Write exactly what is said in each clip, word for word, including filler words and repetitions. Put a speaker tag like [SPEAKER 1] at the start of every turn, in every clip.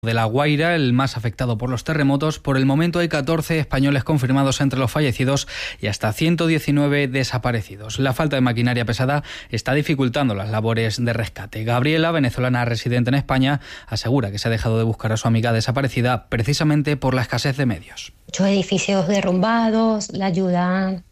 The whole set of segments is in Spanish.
[SPEAKER 1] de La Guaira, el más afectado por los terremotos. Por el momento hay catorce españoles confirmados entre los fallecidos y hasta ciento diecinueve desaparecidos. La falta de maquinaria pesada está dificultando las labores de rescate. Gabriela, venezolana residente en España, asegura que se ha dejado de buscar a su amiga desaparecida precisamente por la escasez de medios.
[SPEAKER 2] Muchos edificios derrumbados, la ayuda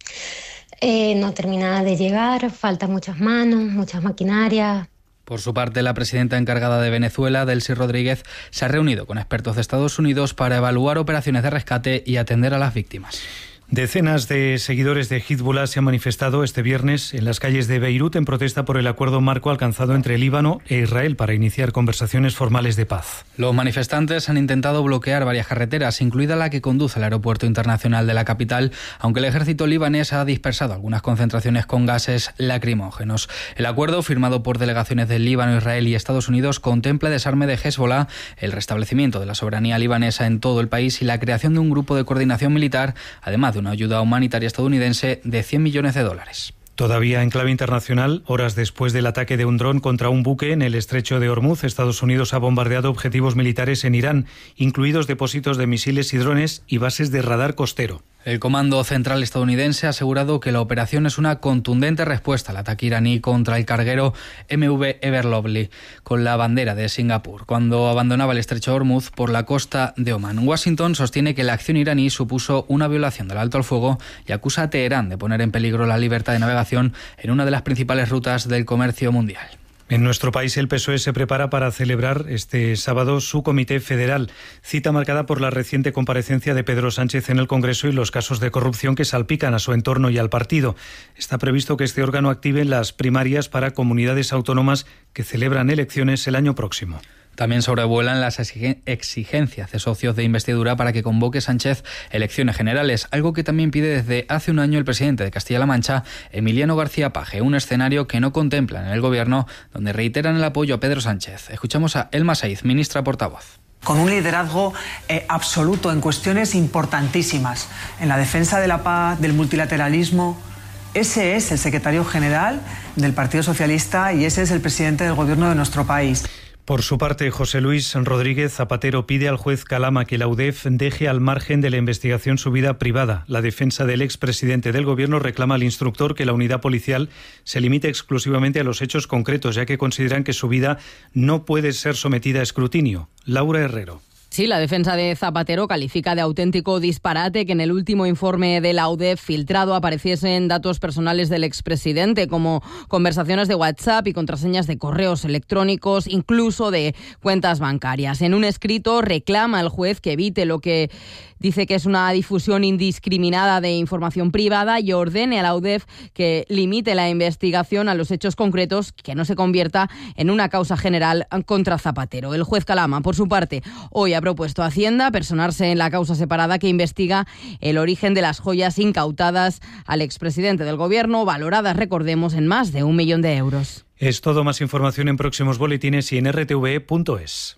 [SPEAKER 2] eh, no termina de llegar, faltan muchas manos, muchas maquinarias.
[SPEAKER 1] Por su parte, la presidenta encargada de Venezuela, Delcy Rodríguez, se ha reunido con expertos de Estados Unidos para evaluar operaciones de rescate y atender a las víctimas.
[SPEAKER 3] Decenas de seguidores de Hezbollah se han manifestado este viernes en las calles de Beirut en protesta por el acuerdo marco alcanzado entre Líbano e Israel para iniciar conversaciones formales de paz.
[SPEAKER 1] Los manifestantes han intentado bloquear varias carreteras, incluida la que conduce al aeropuerto internacional de la capital, aunque el ejército libanés ha dispersado algunas concentraciones con gases lacrimógenos. El acuerdo, firmado por delegaciones de Líbano, Israel y Estados Unidos, contempla el desarme de Hezbollah, el restablecimiento de la soberanía libanesa en todo el país y la creación de un grupo de coordinación militar, además de una ayuda humanitaria estadounidense de cien millones de dólares.
[SPEAKER 3] Todavía en clave internacional, horas después del ataque de un dron contra un buque en el estrecho de Hormuz, Estados Unidos ha bombardeado objetivos militares en Irán, incluidos depósitos de misiles y drones y bases de radar costero.
[SPEAKER 1] El Comando Central estadounidense ha asegurado que la operación es una contundente respuesta al ataque iraní contra el carguero M V Ever Lovely con la bandera de Singapur, cuando abandonaba el estrecho de Hormuz por la costa de Omán. Washington sostiene que la acción iraní supuso una violación del alto al fuego y acusa a Teherán de poner en peligro la libertad de navegación en una de las principales rutas del comercio mundial.
[SPEAKER 3] En nuestro país el P S O E se prepara para celebrar este sábado su comité federal, cita marcada por la reciente comparecencia de Pedro Sánchez en el Congreso y los casos de corrupción que salpican a su entorno y al partido. Está previsto que este órgano active las primarias para comunidades autónomas que celebran elecciones el año próximo.
[SPEAKER 1] También sobrevuelan las exigencias de socios de investidura para que convoque Sánchez elecciones generales, algo que también pide desde hace un año el presidente de Castilla-La Mancha, Emiliano García Paje, un escenario que no contemplan en el Gobierno, donde reiteran el apoyo a Pedro Sánchez. Escuchamos a Elma Saiz, ministra portavoz.
[SPEAKER 4] Con un liderazgo eh, absoluto en cuestiones importantísimas, en la defensa de la paz, del multilateralismo. Ese es el secretario general del Partido Socialista y ese es el presidente del Gobierno de nuestro país.
[SPEAKER 3] Por su parte, José Luis Rodríguez Zapatero pide al juez Calama que la U D E F deje al margen de la investigación su vida privada. La defensa del expresidente del Gobierno reclama al instructor que la unidad policial se limite exclusivamente a los hechos concretos, ya que consideran que su vida no puede ser sometida a escrutinio. Laura Herrero.
[SPEAKER 5] Sí, la defensa de Zapatero califica de auténtico disparate que en el último informe de la U D E F filtrado apareciesen datos personales del expresidente, como conversaciones de WhatsApp y contraseñas de correos electrónicos, incluso de cuentas bancarias. En un escrito reclama al juez que evite lo que dice que es una difusión indiscriminada de información privada y ordene a la U D E F que limite la investigación a los hechos concretos, que no se convierta en una causa general contra Zapatero. El juez Calama, por su parte, hoy ha propuesto a Hacienda personarse en la causa separada que investiga el origen de las joyas incautadas al expresidente del Gobierno, valoradas, recordemos, en más de un millón de euros.
[SPEAKER 3] Es todo. Más información en próximos boletines y en r t v e punto es.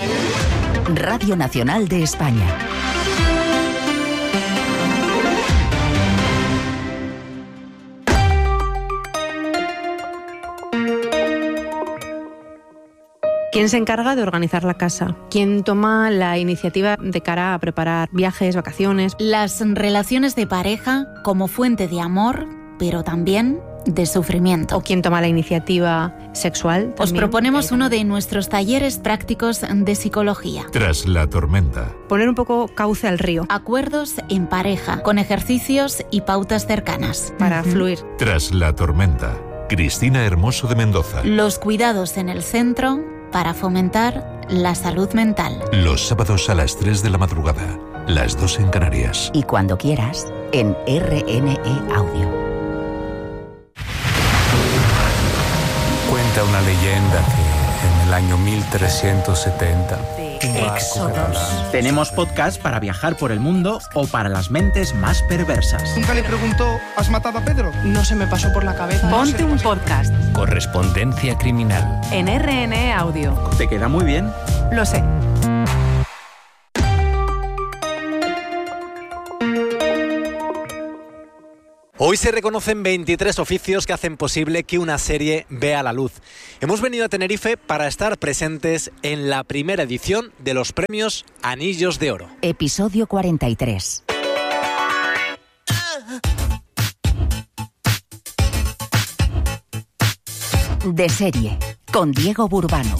[SPEAKER 6] Radio Nacional de España.
[SPEAKER 7] ¿Quién se encarga de organizar la casa? ¿Quién toma la iniciativa de cara a preparar viajes, vacaciones?
[SPEAKER 8] Las relaciones de pareja como fuente de amor, pero también de sufrimiento.
[SPEAKER 7] ¿O quién toma la iniciativa sexual?
[SPEAKER 8] Os proponemos uno de nuestros talleres prácticos de psicología.
[SPEAKER 9] Tras la tormenta.
[SPEAKER 7] Poner un poco cauce al río.
[SPEAKER 8] Acuerdos en pareja, con ejercicios y pautas cercanas.
[SPEAKER 7] Para uh-huh. fluir.
[SPEAKER 9] Tras la tormenta. Cristina Hermoso de Mendoza.
[SPEAKER 8] Los cuidados en el centro para fomentar la salud mental.
[SPEAKER 9] Los sábados a las tres de la madrugada, las dos en Canarias.
[SPEAKER 6] Y cuando quieras, en R N E Audio.
[SPEAKER 10] Cuenta una leyenda que en el año mil trescientos setenta...
[SPEAKER 11] Éxodos. Tenemos podcast para viajar por el mundo o para las mentes más perversas.
[SPEAKER 12] Nunca le preguntó, ¿has matado a Pedro?
[SPEAKER 13] No se me pasó por la cabeza.
[SPEAKER 14] Ponte un podcast.
[SPEAKER 15] Correspondencia criminal.
[SPEAKER 14] En R N E Audio.
[SPEAKER 11] ¿Te queda muy bien?
[SPEAKER 14] Lo sé.
[SPEAKER 16] Hola.
[SPEAKER 13] Hoy se reconocen veintitrés oficios que hacen posible que una serie vea la luz. Hemos venido a Tenerife para estar presentes en la primera edición de los premios Anillos de Oro.
[SPEAKER 6] Episodio cuarenta y tres. De serie, con Diego Burbano.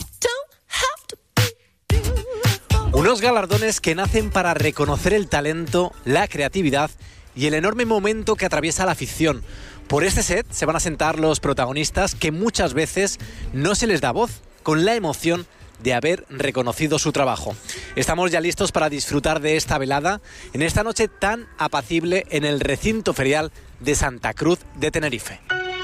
[SPEAKER 13] Unos galardones que nacen para reconocer el talento, la creatividad y el enorme momento que atraviesa la ficción. Por este set se van a sentar los protagonistas que muchas veces no se les da voz, con la emoción de haber reconocido su trabajo. Estamos ya listos para disfrutar de esta velada en esta noche tan apacible en el recinto ferial de Santa Cruz de Tenerife.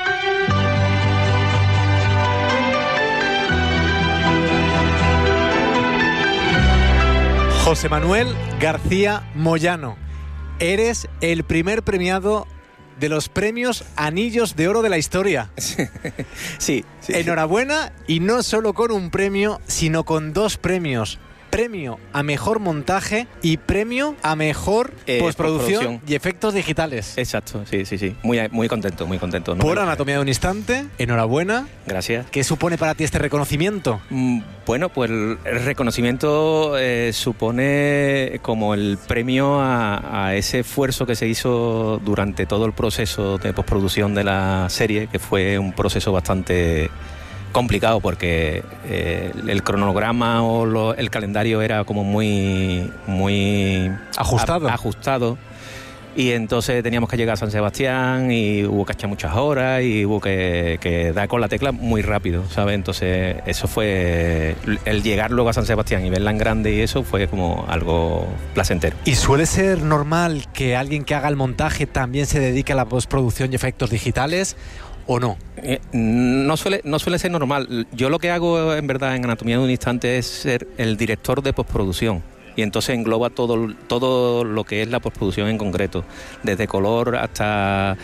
[SPEAKER 13] José Manuel García Moyano, eres el primer premiado de los premios Anillos de Oro de la historia.
[SPEAKER 16] Sí, sí.
[SPEAKER 13] Enhorabuena, y no solo con un premio, sino con dos premios. Premio a mejor montaje y premio a mejor eh, postproducción, postproducción y efectos digitales.
[SPEAKER 16] Exacto, sí, sí, sí. Muy, muy contento, muy contento. No
[SPEAKER 13] Por Anatomía de un Instante, enhorabuena.
[SPEAKER 16] Gracias.
[SPEAKER 13] ¿Qué supone para ti este reconocimiento?
[SPEAKER 16] Mm, bueno, pues el reconocimiento eh, supone como el premio a, a ese esfuerzo que se hizo durante todo el proceso de postproducción de la serie, que fue un proceso bastante complicado porque eh, el cronograma o lo, el calendario era como muy muy
[SPEAKER 13] ajustado.
[SPEAKER 16] A, ajustado y entonces teníamos que llegar a San Sebastián y hubo que echar muchas horas y hubo que, que dar con la tecla muy rápido, ¿sabes? Entonces eso fue el llegar luego a San Sebastián y verla en grande, y eso fue como algo placentero.
[SPEAKER 13] ¿Y suele ser normal que alguien que haga el montaje también se dedique a la postproducción y efectos digitales, o no?
[SPEAKER 16] Eh, no suele, no suele ser normal. Yo lo que hago en verdad en Anatomía de un Instante es ser el director de postproducción, y entonces engloba todo, todo lo que es la postproducción en concreto, desde color hasta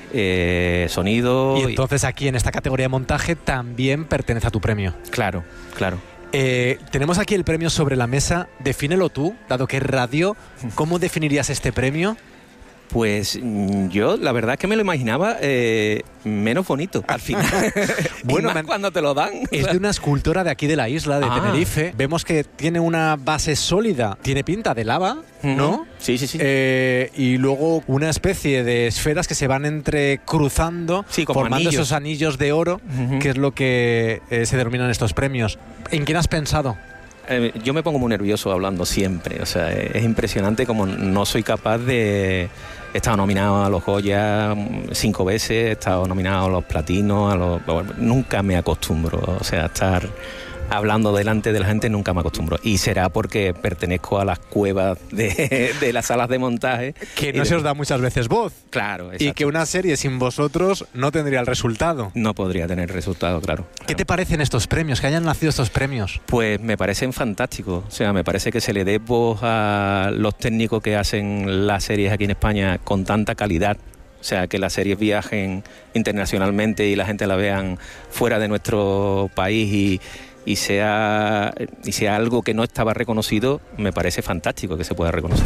[SPEAKER 16] eh, sonido.
[SPEAKER 13] Y entonces aquí en esta categoría de montaje también pertenece a tu premio.
[SPEAKER 16] Claro, claro.
[SPEAKER 13] Eh, tenemos aquí el premio sobre la mesa. Defínelo tú, dado que es radio. ¿Cómo definirías este premio?
[SPEAKER 16] Pues yo la verdad es que me lo imaginaba eh, menos bonito al final. Bueno, más cuando te lo dan.
[SPEAKER 13] Es de una escultora de aquí de la isla, de ah. Tenerife. Vemos que tiene una base sólida, tiene pinta de lava, ¿no?
[SPEAKER 16] Uh-huh. Sí, sí, sí.
[SPEAKER 13] Eh, y luego una especie de esferas que se van entrecruzando,
[SPEAKER 16] sí, como
[SPEAKER 13] formando
[SPEAKER 16] anillos.
[SPEAKER 13] esos anillos de oro, uh-huh. que es lo que eh, se denominan estos premios. ¿En quién has pensado?
[SPEAKER 16] Eh, yo me pongo muy nervioso hablando siempre, o sea, es impresionante como no soy capaz de... He estado nominado a los Goya cinco veces, he estado nominado a los Platinos, a los... Bueno, nunca me acostumbro, o sea, a estar hablando delante de la gente nunca me acostumbro. Y será porque pertenezco a las cuevas de, de las salas de montaje.
[SPEAKER 13] Que no
[SPEAKER 16] de...
[SPEAKER 13] se os da muchas veces voz.
[SPEAKER 16] Claro, exacto.
[SPEAKER 13] Y que una serie sin vosotros no tendría el resultado.
[SPEAKER 16] No podría tener resultado, claro.
[SPEAKER 13] ¿Qué
[SPEAKER 16] claro.
[SPEAKER 13] te parecen estos premios, que hayan nacido estos premios?
[SPEAKER 16] Pues me parecen fantásticos. O sea, me parece que se le dé voz a los técnicos que hacen las series aquí en España con tanta calidad. O sea, que las series viajen internacionalmente y la gente la vean fuera de nuestro país y... y sea y sea algo que no estaba reconocido, me parece fantástico que se pueda reconocer.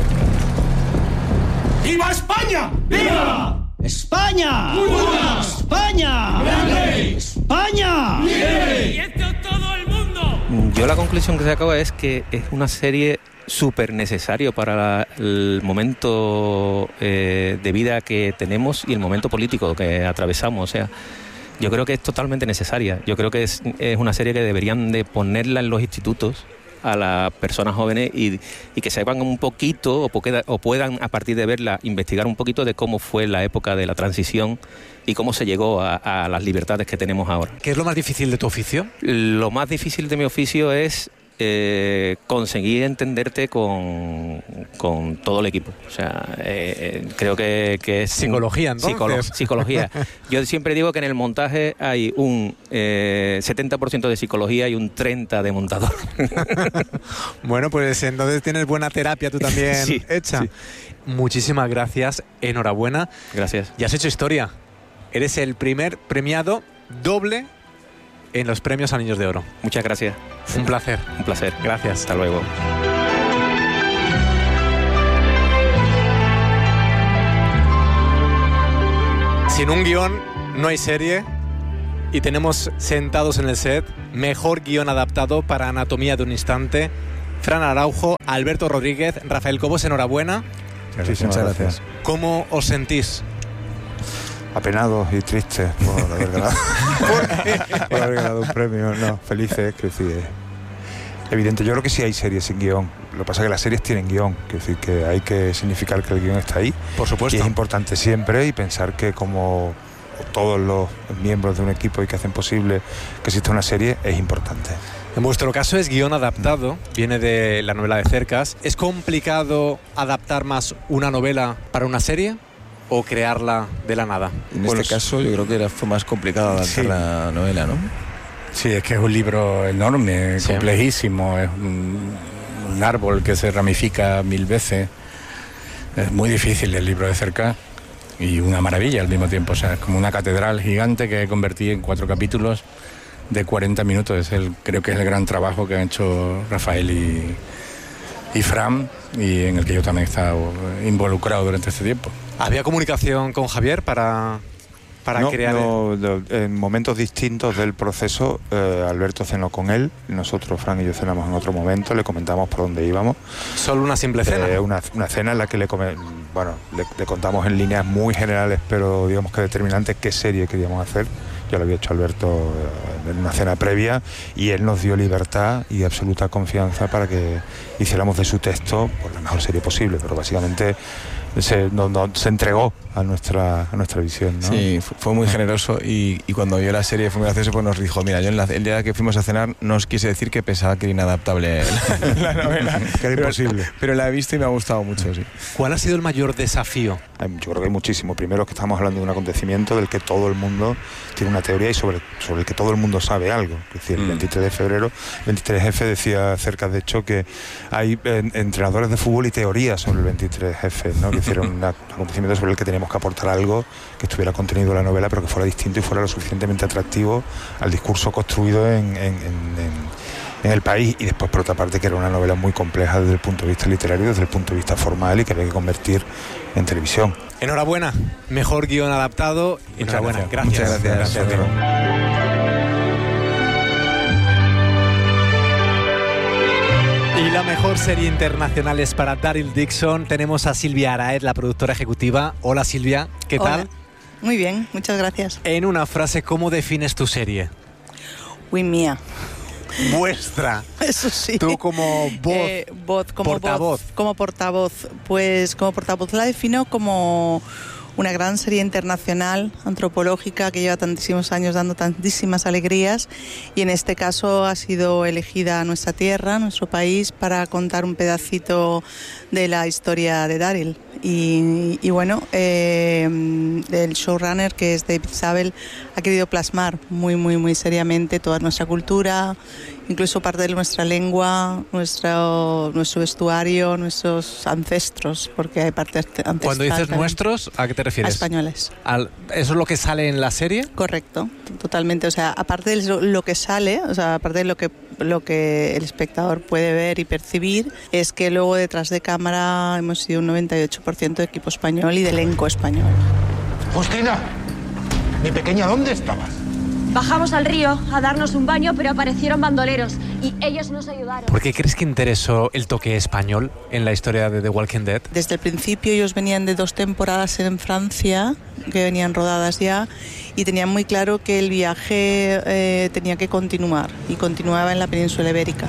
[SPEAKER 17] ¡Viva España! ¡Viva! ¡España! ¡Viva! ¡España! ¡Grande! ¡España! ¡Bien! ¡Y esto todo el mundo!
[SPEAKER 16] Yo la conclusión que saco es que es una serie súper necesaria para la, el momento eh, de vida que tenemos y el momento político que atravesamos, o sea, yo creo que es totalmente necesaria. Yo creo que es, es una serie que deberían de ponerla en los institutos a las personas jóvenes y, y que sepan un poquito o, poqueda, o puedan, a partir de verla, investigar un poquito de cómo fue la época de la transición y cómo se llegó a, a las libertades que tenemos ahora.
[SPEAKER 13] ¿Qué es lo más difícil de tu oficio?
[SPEAKER 16] Lo más difícil de mi oficio es eh, conseguir entenderte con, con todo el equipo. O sea, eh, creo que, que es...
[SPEAKER 13] Psicología, entonces.
[SPEAKER 16] Psicolo- psicología. Yo siempre digo que en el montaje hay un eh, setenta por ciento de psicología y un treinta por ciento de montador.
[SPEAKER 13] Bueno, pues entonces tienes buena terapia tú también
[SPEAKER 16] sí,
[SPEAKER 13] hecha.
[SPEAKER 16] Sí.
[SPEAKER 13] Muchísimas gracias, enhorabuena.
[SPEAKER 16] Gracias.
[SPEAKER 13] Ya has hecho historia. Eres el primer premiado doble en los premios Anillos de Oro.
[SPEAKER 16] Muchas gracias.
[SPEAKER 13] Un placer.
[SPEAKER 16] Un placer.
[SPEAKER 13] Gracias.
[SPEAKER 16] Hasta luego.
[SPEAKER 13] Sin un guión no hay serie y tenemos sentados en el set mejor guión adaptado para Anatomía de un instante. Fran Araujo, Alberto Rodríguez, Rafael Cobos, enhorabuena.
[SPEAKER 18] Muchísimas gracias.
[SPEAKER 13] ¿Cómo os sentís?
[SPEAKER 18] Apenados y tristes por haber ganado, por haber ganado un premio. No, felices, que decir, es evidente. Yo creo que sí hay series sin guión. Lo que pasa es que las series tienen guión, que decir que hay que significar que el guión está ahí.
[SPEAKER 13] Por supuesto.
[SPEAKER 18] Y es importante siempre, y pensar que como todos los miembros de un equipo y que hacen posible que exista una serie es importante.
[SPEAKER 13] En vuestro caso es guión adaptado, viene de la novela de Cercas. ¿Es complicado adaptar más una novela para una serie o crearla de la nada?
[SPEAKER 19] En bueno, este caso yo creo que era, fue más complicado adaptar sí. la novela, ¿no?
[SPEAKER 10] Sí, es que es un libro enorme, sí. complejísimo, es un, un árbol que se ramifica mil veces. Es muy difícil el libro de Cercas y una maravilla al mismo tiempo. O sea, es como una catedral gigante que convertí en cuatro capítulos de cuarenta minutos. Es el, creo que es el gran trabajo que han hecho Rafael y, y Fran, y en el que yo también he estado involucrado durante este tiempo.
[SPEAKER 13] ¿Había comunicación con Javier para, para
[SPEAKER 18] no,
[SPEAKER 13] crear...?
[SPEAKER 18] No, el... en momentos distintos del proceso, eh, Alberto cenó con él, nosotros, Fran y yo, cenamos en otro momento, le comentamos por dónde íbamos.
[SPEAKER 13] ¿Solo una simple cena?
[SPEAKER 18] Eh, una, una cena en la que le, come, bueno, le, le contamos en líneas muy generales, pero digamos que determinantes, qué serie queríamos hacer. Yo lo había hecho Alberto en una cena previa y él nos dio libertad y absoluta confianza para que hiciéramos de su texto pues, la mejor serie posible, pero básicamente se, no, no, se entregó a nuestra, a nuestra visión, ¿no?
[SPEAKER 19] Sí, fue muy generoso y, y cuando vio la serie fue muy gracioso, pues nos dijo, mira, yo en la, el día que fuimos a cenar no os quise decir que pensaba que era inadaptable la, la novela,
[SPEAKER 18] que era imposible,
[SPEAKER 19] pero, pero la he visto y me ha gustado mucho, sí.
[SPEAKER 13] ¿Cuál ha sido el mayor desafío?
[SPEAKER 18] Yo creo que hay muchísimo. Primero, que estamos hablando de un acontecimiento del que todo el mundo tiene una teoría y sobre, sobre el que todo el mundo sabe algo. Es decir, el veintitrés de febrero, veintitrés F decía Cercas, de hecho, que hay eh, entrenadores de fútbol y teorías sobre el veintitrés F, ¿no? Que hicieron un acontecimiento sobre el que teníamos que aportar algo que estuviera contenido en la novela, pero que fuera distinto y fuera lo suficientemente atractivo al discurso construido en, en, en, en en el país. Y después, por otra parte, que era una novela muy compleja desde el punto de vista literario, desde el punto de vista formal, y que había que convertir en televisión.
[SPEAKER 13] Enhorabuena, mejor guión adaptado.
[SPEAKER 18] Muchas
[SPEAKER 13] Enhorabuena,
[SPEAKER 18] gracias.
[SPEAKER 13] gracias.
[SPEAKER 18] Muchas gracias. gracias.
[SPEAKER 13] Y la mejor serie internacional es para Daryl Dixon. Tenemos a Silvia Araez, la productora ejecutiva. Hola Silvia, ¿qué
[SPEAKER 20] Hola.
[SPEAKER 13] tal?
[SPEAKER 20] Muy bien, muchas gracias.
[SPEAKER 13] En una frase, ¿cómo defines tu serie?
[SPEAKER 20] Uy, mía.
[SPEAKER 13] Vuestra.
[SPEAKER 20] Eso sí.
[SPEAKER 13] Tú como voz,
[SPEAKER 20] eh, voz como
[SPEAKER 13] portavoz.
[SPEAKER 20] Voz, como portavoz. Pues como portavoz la defino como una gran serie internacional, antropológica, que lleva tantísimos años dando tantísimas alegrías, y en este caso ha sido elegida nuestra tierra, nuestro país, para contar un pedacito de la historia de Daryl. Y, y bueno, eh, el showrunner, que es David Zabel, ha querido plasmar muy, muy, muy seriamente toda nuestra cultura, incluso parte de nuestra lengua, nuestro, nuestro vestuario, nuestros ancestros, porque hay parte ancestral.
[SPEAKER 13] Cuando dices
[SPEAKER 20] también.
[SPEAKER 13] Nuestros, ¿a qué te refieres?
[SPEAKER 20] A españoles.
[SPEAKER 13] Al, ¿Eso es lo que sale en la serie?
[SPEAKER 20] Correcto, totalmente. O sea, aparte de lo, lo que sale, o sea, aparte de lo que, lo que el espectador puede ver y percibir, es que luego detrás de cámara hemos sido un noventa y ocho por ciento de equipo español y de elenco español.
[SPEAKER 12] Justina, mi pequeña, ¿dónde estabas?
[SPEAKER 21] Bajamos al río a darnos un baño, pero aparecieron bandoleros y ellos nos ayudaron.
[SPEAKER 13] ¿Por qué crees que interesó el toque español en la historia de The Walking Dead?
[SPEAKER 20] Desde el principio ellos venían de dos temporadas en Francia, que venían rodadas ya, y tenían muy claro que el viaje eh, tenía que continuar, y continuaba en la península ibérica.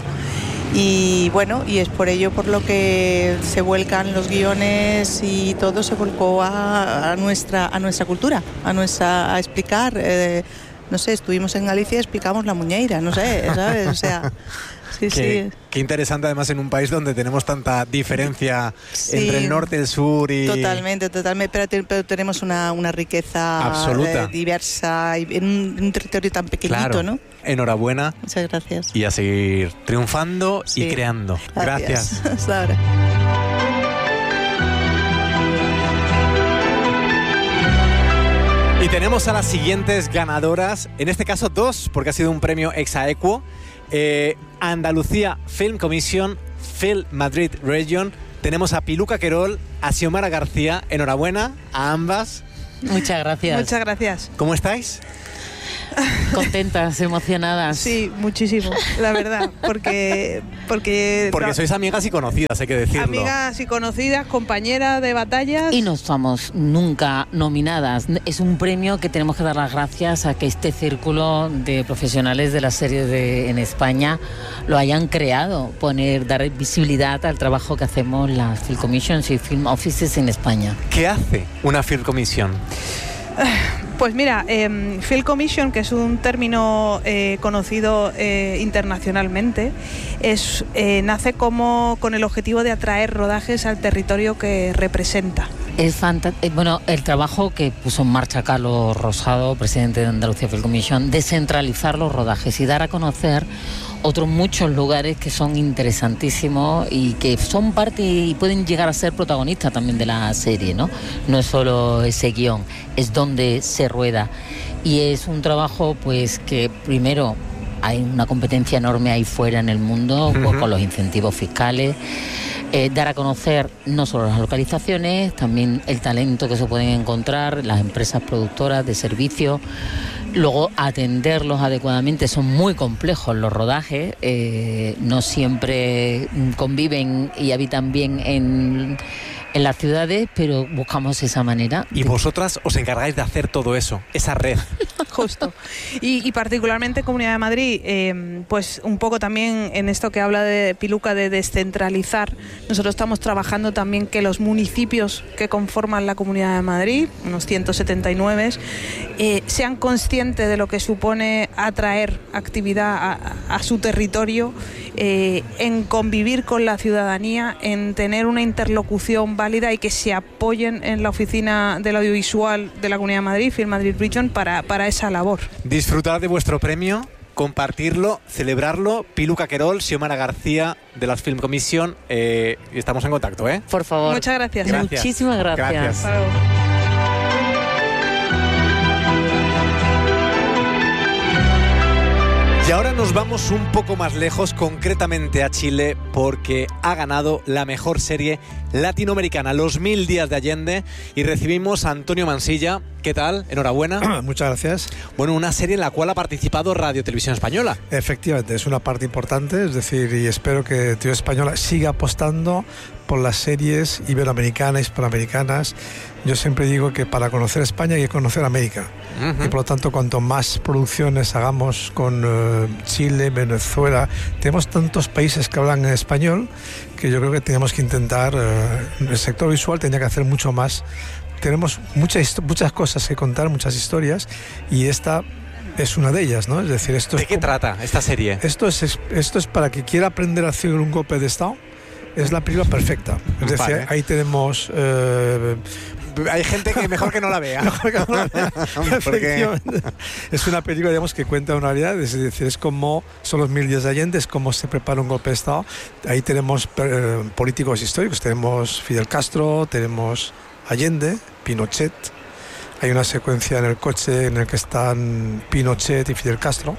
[SPEAKER 20] Y bueno, y es por ello por lo que se vuelcan los guiones y todo se volcó a, a, nuestra, a nuestra cultura, a, nuestra, a explicar... Eh, no sé, estuvimos en Galicia y explicamos la muñeira, no sé, ¿sabes? O sea, sí,
[SPEAKER 13] qué,
[SPEAKER 20] sí.
[SPEAKER 13] Qué interesante, además, en un país donde tenemos tanta diferencia sí, entre el norte y el sur. Y...
[SPEAKER 20] Totalmente, totalmente, pero, te, pero tenemos una, una riqueza
[SPEAKER 13] absoluta,
[SPEAKER 20] eh, diversa, y en un, un territorio tan pequeñito,
[SPEAKER 13] claro.
[SPEAKER 20] ¿no?
[SPEAKER 13] Enhorabuena.
[SPEAKER 20] Muchas gracias.
[SPEAKER 13] Y a seguir triunfando sí. y creando.
[SPEAKER 20] Gracias.
[SPEAKER 13] Gracias.
[SPEAKER 20] Hasta ahora.
[SPEAKER 13] Y tenemos a las siguientes ganadoras, en este caso dos, porque ha sido un premio ex aequo. Eh, Andalucía Film Commission, Film Madrid Region. Tenemos a Piluca Querol, a Xiomara García. Enhorabuena a ambas.
[SPEAKER 2] Muchas gracias.
[SPEAKER 22] Muchas gracias.
[SPEAKER 13] ¿Cómo estáis?
[SPEAKER 2] Contentas, emocionadas.
[SPEAKER 22] Sí, muchísimo, la verdad, porque... Porque,
[SPEAKER 13] porque sois amigas y conocidas, hay que decirlo.
[SPEAKER 22] Amigas y conocidas, compañeras de batallas.
[SPEAKER 2] Y no estamos nunca nominadas. Es un premio que tenemos que dar las gracias a que este círculo de profesionales de las series de, en España lo hayan creado, poner, dar visibilidad al trabajo que hacemos las Film Commissions y Film Offices en España.
[SPEAKER 13] ¿Qué hace una Film Commission?
[SPEAKER 22] Pues mira, eh, Film Commission, que es un término eh, conocido eh, internacionalmente, es, eh, nace como con el objetivo de atraer rodajes al territorio que representa.
[SPEAKER 2] Es fantástico. Bueno, el trabajo que puso en marcha Carlos Rosado, presidente de Andalucía Film Commission, descentralizar los rodajes y dar a conocer otros muchos lugares que son interesantísimos y que son parte y pueden llegar a ser protagonistas también de la serie, ¿no? No es solo ese guión, es donde se rueda. Y es un trabajo pues que primero hay una competencia enorme ahí fuera en el mundo, uh-huh. con los incentivos fiscales. Eh, dar a conocer no solo las localizaciones, también el talento que se pueden encontrar, las empresas productoras de servicios. Luego atenderlos adecuadamente, son muy complejos los rodajes, eh, no siempre conviven y habitan bien en, en las ciudades, pero buscamos esa manera.
[SPEAKER 13] Y vosotras os encargáis de hacer todo eso, esa red.
[SPEAKER 22] Justo. Y, y particularmente Comunidad de Madrid, eh, pues un poco también en esto que habla de Piluca de descentralizar, nosotros estamos trabajando también que los municipios que conforman la Comunidad de Madrid, unos ciento setenta y nueve, eh, sean conscientes de lo que supone atraer actividad a, a su territorio, eh, en convivir con la ciudadanía, en tener una interlocución válida y que se apoyen en la oficina del audiovisual de la Comunidad de Madrid, Film Madrid Region, para, para esa labor.
[SPEAKER 13] Disfrutar de vuestro premio, compartirlo, celebrarlo. Piluca Querol, Xiomara García de las Film Commission, eh, estamos en contacto, ¿eh?
[SPEAKER 2] Por favor.
[SPEAKER 22] Muchas gracias.
[SPEAKER 13] gracias.
[SPEAKER 2] Muchísimas gracias.
[SPEAKER 13] Gracias. Y ahora nos vamos un poco más lejos, concretamente a Chile, porque ha ganado la mejor serie latinoamericana, Los Mil Días de Allende, y recibimos a Antonio Mansilla. ¿Qué tal? Enhorabuena.
[SPEAKER 23] Muchas gracias.
[SPEAKER 13] Bueno, una serie en la cual ha participado Radio Televisión Española.
[SPEAKER 23] Efectivamente, es una parte importante, es decir, y espero que Televisión Española siga apostando por las series iberoamericanas, hispanoamericanas. Yo siempre digo que para conocer España hay que conocer América. Uh-huh. Y por lo tanto, cuanto más producciones hagamos con uh, Chile, Venezuela, tenemos tantos países que hablan en español que yo creo que tenemos que intentar, uh, el sector visual tendría que hacer mucho más. Tenemos muchas, muchas cosas que contar, muchas historias, y esta es una de ellas, ¿no? Es decir, esto
[SPEAKER 13] ¿De
[SPEAKER 23] es
[SPEAKER 13] qué
[SPEAKER 23] como,
[SPEAKER 13] trata esta serie?
[SPEAKER 23] Esto es, esto es para que quiera aprender a hacer un golpe de Estado. Es la película perfecta. Es decir, vale. Ahí tenemos... Eh,
[SPEAKER 13] Hay gente que mejor que no la vea. Mejor que no la vea.
[SPEAKER 23] Porque... Es una película, digamos, que cuenta una realidad. Es decir, es como son los mil días de Allende, es como se prepara un golpe de Estado. Ahí tenemos eh, políticos históricos. Tenemos Fidel Castro, tenemos Allende, Pinochet. Hay una secuencia en el coche en el que están Pinochet y Fidel Castro.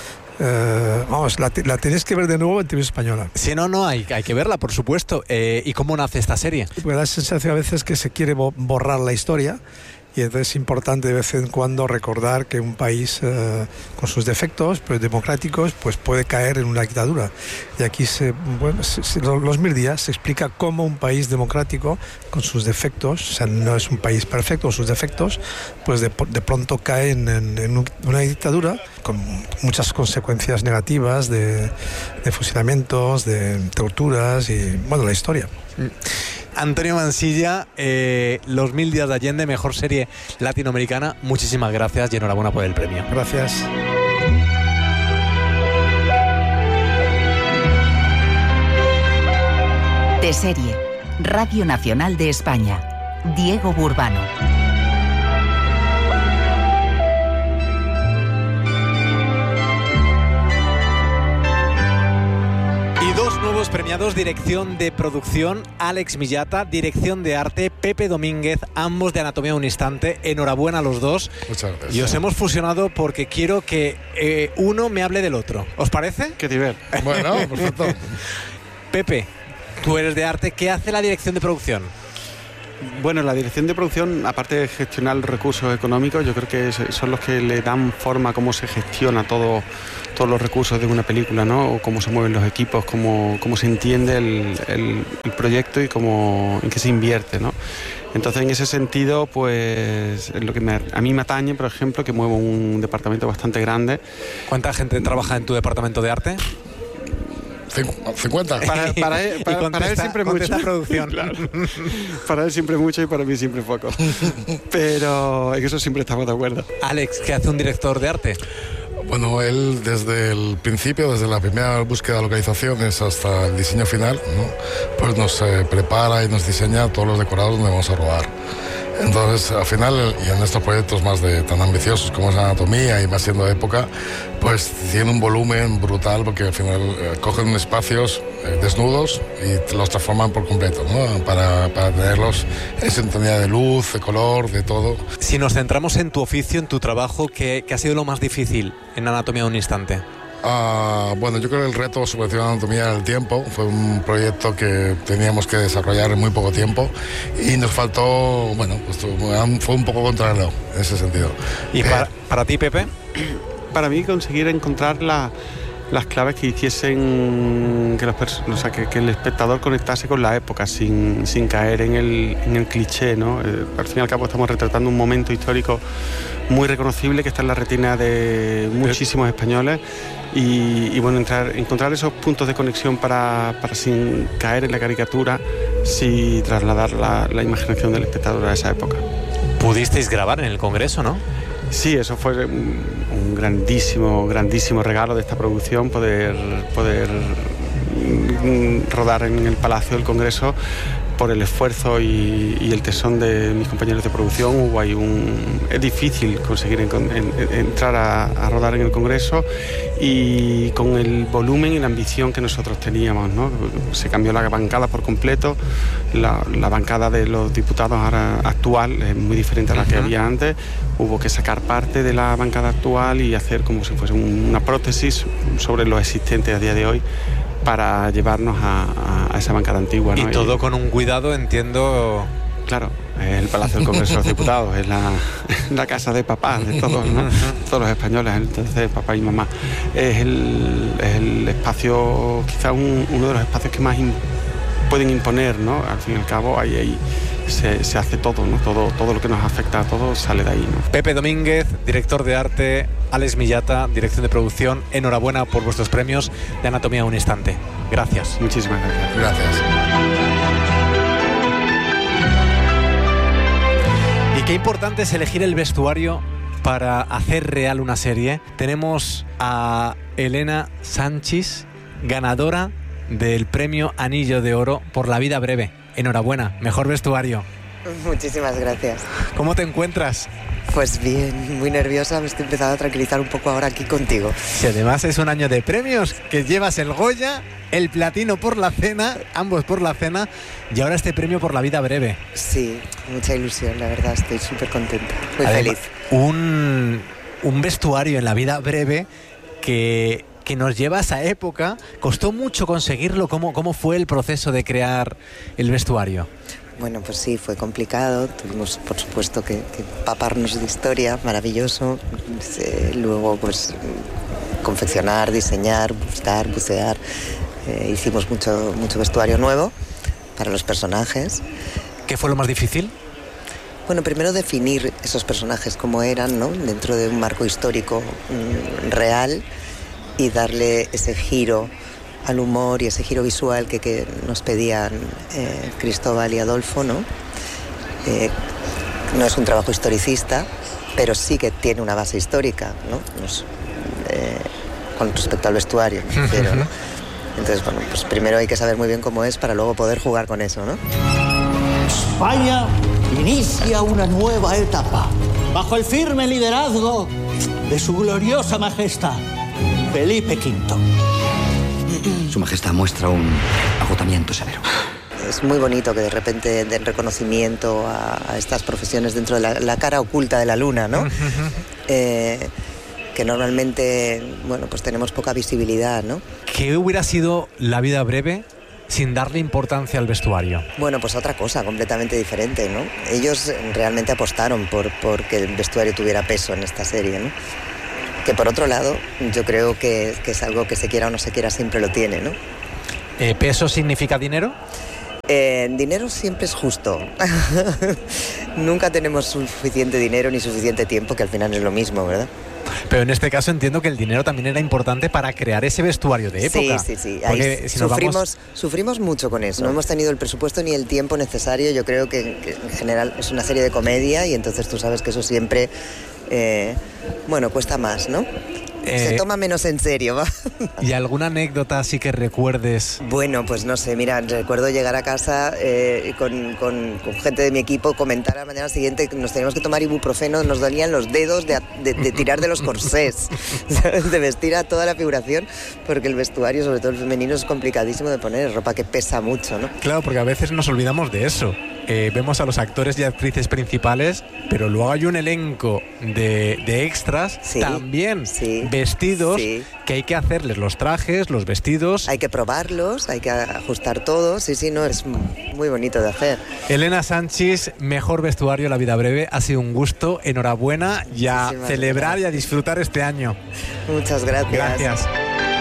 [SPEAKER 23] Eh, vamos, la, la tenéis que ver de nuevo en Televisión Española.
[SPEAKER 13] Si no, no, hay, hay que verla, por supuesto. Eh, ¿Y cómo nace esta serie?
[SPEAKER 23] Porque da la sensación a veces que se quiere borrar la historia, y entonces es importante de vez en cuando recordar que un país eh, con sus defectos, pero democráticos, pues puede caer en una dictadura. Y aquí, se, bueno, se, se, los mil días se explica cómo un país democrático con sus defectos, o sea, no es un país perfecto, sus defectos, pues de, de pronto cae en, en, en una dictadura con muchas consecuencias negativas de, de fusilamientos, de torturas y, bueno, la historia.
[SPEAKER 13] Antonio Mansilla, eh, Los Mil Días de Allende, mejor serie latinoamericana. Muchísimas gracias y enhorabuena por el premio.
[SPEAKER 23] Gracias.
[SPEAKER 6] De serie, Radio Nacional de España, Diego Burbano.
[SPEAKER 13] Nuevos premiados, dirección de producción Alex Millata, dirección de arte Pepe Domínguez, ambos de Anatomía de un Instante. Enhorabuena a los dos.
[SPEAKER 24] Muchas gracias.
[SPEAKER 13] Y os hemos fusionado porque quiero que eh, uno me hable del otro. ¿Os parece?
[SPEAKER 24] Qué nivel. Bueno, perfecto.
[SPEAKER 13] Pepe, tú eres de arte. ¿Qué hace la dirección de producción?
[SPEAKER 1] Bueno, la dirección de producción, aparte de gestionar los recursos económicos, yo creo que son los que le dan forma a cómo se gestiona todo, todos los recursos de una película, ¿no? O cómo se mueven los equipos, cómo, cómo se entiende el, el, el proyecto y cómo, en qué se invierte, ¿no? Entonces, en ese sentido, pues es lo que me, a mí me atañe, por ejemplo, que muevo un departamento bastante grande.
[SPEAKER 13] ¿Cuánta gente trabaja en tu departamento de arte?
[SPEAKER 4] cincuenta.
[SPEAKER 1] Para, para, él, para, contesta, para él siempre mucho.
[SPEAKER 13] Producción.
[SPEAKER 1] Claro. Para él siempre mucho y para mí siempre poco. Pero en eso siempre estamos de acuerdo.
[SPEAKER 13] Alex, ¿qué hace un director de arte?
[SPEAKER 4] Bueno, él desde el principio, desde la primera búsqueda de localizaciones hasta el diseño final, ¿no? Pues nos eh, prepara y nos diseña todos los decorados donde vamos a rodar. Entonces, al final, y en estos proyectos más de tan ambiciosos como es Anatomía y más siendo de época, pues tiene un volumen brutal porque al final eh, cogen espacios eh, desnudos y los transforman por completo, ¿no? Para, para tenerlos en sintonía de luz, de color, de todo.
[SPEAKER 13] Si nos centramos en tu oficio, en tu trabajo, ¿qué, qué ha sido lo más difícil en Anatomía de un instante?
[SPEAKER 4] Uh, bueno, yo creo que el reto subvención de Anatomía era el tiempo. Fue un proyecto que teníamos que desarrollar en muy poco tiempo y nos faltó, bueno, pues fue un poco contrarreloj en ese sentido.
[SPEAKER 13] ¿Y
[SPEAKER 4] eh,
[SPEAKER 13] para, para ti, Pepe?
[SPEAKER 1] Para mí conseguir encontrar la, las claves que hiciesen que, los o sea, que, que el espectador conectase con la época sin, sin caer en el, en el cliché, ¿no? Eh, al fin y al cabo estamos retratando un momento histórico muy reconocible que está en la retina de muchísimos españoles y, y bueno, entrar, encontrar esos puntos de conexión para, para sin caer en la caricatura, sí trasladar la, la imaginación del espectador a esa época.
[SPEAKER 13] Pudisteis grabar en el Congreso, ¿no?
[SPEAKER 1] Sí, eso fue un, un grandísimo, grandísimo regalo de esta producción, poder, poder rodar en el Palacio del Congreso por el esfuerzo y, y el tesón de mis compañeros de producción. Hubo ahí un, es difícil conseguir en, en, entrar a, a rodar en el Congreso y con el volumen y la ambición que nosotros teníamos, ¿no? Se cambió la bancada por completo, la, la bancada de los diputados ahora actual es muy diferente a la que uh-huh. había antes. Hubo que sacar parte de la bancada actual y hacer como si fuese una prótesis sobre lo existente a día de hoy para llevarnos a, a esa bancada antigua, ¿no?
[SPEAKER 13] Y todo y, con un cuidado, entiendo.
[SPEAKER 1] Claro, es el Palacio del Congreso de los Diputados, es la, la casa de papá de todos, ¿no? Todos los españoles, entonces papá y mamá. Es el, es el espacio, quizás un, uno de los espacios que más in, pueden imponer, ¿no? Al fin y al cabo, ahí, ahí se, se hace todo, ¿no? Todo, todo lo que nos afecta a todos sale de ahí, ¿no?
[SPEAKER 13] Pepe Domínguez, director de arte, Alex Millata, dirección de producción, enhorabuena por vuestros premios de Anatomía de un instante. Gracias.
[SPEAKER 1] Muchísimas gracias.
[SPEAKER 4] Gracias.
[SPEAKER 13] Y qué importante es elegir el vestuario para hacer real una serie. Tenemos a Elena Sanchis, ganadora del premio Anillo de Oro por La vida breve. Enhorabuena, mejor vestuario.
[SPEAKER 5] Muchísimas gracias.
[SPEAKER 13] ¿Cómo te encuentras?
[SPEAKER 5] Pues bien, muy nerviosa, me estoy empezando a tranquilizar un poco ahora aquí contigo.
[SPEAKER 13] Si además es un año de premios, que llevas el Goya, el Platino por La cena, ambos por La cena, y ahora este premio por La vida breve.
[SPEAKER 5] Sí, mucha ilusión, la verdad, estoy súper contenta, muy
[SPEAKER 13] además,
[SPEAKER 5] feliz.
[SPEAKER 13] Un, un vestuario en La vida breve que... que nos lleva a esa época. ¿Costó mucho conseguirlo? ¿Cómo, cómo fue el proceso de crear el vestuario?
[SPEAKER 5] Bueno, pues sí, fue complicado. Tuvimos, por supuesto, que, que empaparnos de historia, maravilloso. Eh, luego, pues, confeccionar, diseñar, buscar, bucear. Eh, hicimos mucho, mucho vestuario nuevo para los personajes.
[SPEAKER 13] ¿Qué fue lo más difícil?
[SPEAKER 5] Bueno, primero definir esos personajes como eran, ¿no? Dentro de un marco histórico mmm, real, y darle ese giro al humor y ese giro visual que, que nos pedían eh, Cristóbal y Adolfo, ¿no? Eh, no es un trabajo historicista, pero sí que tiene una base histórica, ¿no? Nos, eh, con respecto al vestuario, pero, ¿no? Entonces, bueno, pues primero hay que saber muy bien cómo es para luego poder jugar con eso, ¿no?
[SPEAKER 17] España inicia una nueva etapa bajo el firme liderazgo de su gloriosa majestad Felipe quinto.
[SPEAKER 24] Su majestad muestra un agotamiento severo.
[SPEAKER 5] Es muy bonito que de repente den reconocimiento a, a estas profesiones dentro de la, la cara oculta de la luna, ¿no? eh, que normalmente, bueno, pues tenemos poca visibilidad, ¿no?
[SPEAKER 13] ¿Qué hubiera sido La vida breve sin darle importancia al vestuario?
[SPEAKER 5] Bueno, pues otra cosa completamente diferente, ¿no? Ellos realmente apostaron por, por que el vestuario tuviera peso en esta serie, ¿no? Que por otro lado, yo creo que, que es algo que se quiera o no se quiera siempre lo tiene, ¿no?
[SPEAKER 13] Eh, ¿Peso significa dinero?
[SPEAKER 5] Eh, dinero siempre es justo. Nunca tenemos suficiente dinero ni suficiente tiempo, que al final es lo mismo, ¿verdad?
[SPEAKER 13] Pero en este caso entiendo que el dinero también era importante para crear ese vestuario de época.
[SPEAKER 5] Sí, sí, sí.
[SPEAKER 13] Porque
[SPEAKER 5] Ahí
[SPEAKER 13] si nos
[SPEAKER 5] sufrimos,
[SPEAKER 13] vamos...
[SPEAKER 5] sufrimos mucho con eso. No hemos tenido el presupuesto ni el tiempo necesario. Yo creo que, que en general es una serie de comedia y entonces tú sabes que eso siempre, eh, bueno, cuesta más, ¿no?
[SPEAKER 13] Eh,
[SPEAKER 5] Se toma menos en serio, ¿va?
[SPEAKER 13] ¿Y alguna anécdota así que recuerdes?
[SPEAKER 5] Bueno, pues no sé, mira, recuerdo llegar a casa eh, con, con, con gente de mi equipo, comentar a la mañana siguiente que nos teníamos que tomar ibuprofeno, nos dolían los dedos de, de, de tirar de los corsés, ¿sabes? De vestir a toda la figuración, porque el vestuario, sobre todo el femenino, es complicadísimo de poner, ropa que pesa mucho, ¿no?
[SPEAKER 13] Claro, porque a veces nos olvidamos de eso. Eh, vemos a los actores y actrices principales, pero luego hay un elenco de, de extras, sí, también
[SPEAKER 5] sí,
[SPEAKER 13] vestidos,
[SPEAKER 5] sí,
[SPEAKER 13] que hay que hacerles los trajes, los vestidos.
[SPEAKER 5] Hay que probarlos, hay que ajustar todo, sí, sí, no, es muy bonito de hacer.
[SPEAKER 13] Elena Sanchis, mejor vestuario La Vida Breve, ha sido un gusto, enhorabuena y a Muchísimas celebrar gracias. Y a disfrutar este año.
[SPEAKER 5] Muchas gracias.
[SPEAKER 13] Gracias.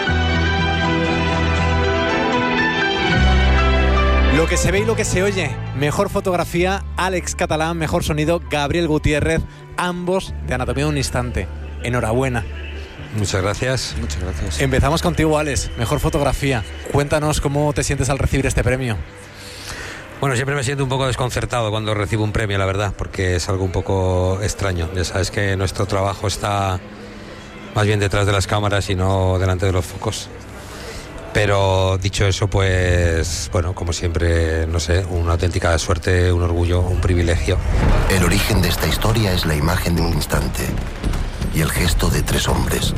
[SPEAKER 13] Lo que se ve y lo que se oye. Mejor fotografía, Alex Catalán. Mejor sonido, Gabriel Gutiérrez. Ambos de Anatomía de un Instante. Enhorabuena.
[SPEAKER 3] Muchas gracias. Muchas gracias.
[SPEAKER 13] Empezamos contigo, Alex. Mejor fotografía. Cuéntanos cómo te sientes al recibir este premio.
[SPEAKER 3] Bueno, siempre me siento un poco desconcertado cuando recibo un premio, la verdad, porque es algo un poco extraño. Ya sabes que nuestro trabajo está más bien detrás de las cámaras y no delante de los focos. Pero dicho eso, pues, bueno, como siempre, no sé, una auténtica suerte, un orgullo, un privilegio.
[SPEAKER 7] El origen de esta historia es la imagen de un instante y el gesto de tres hombres.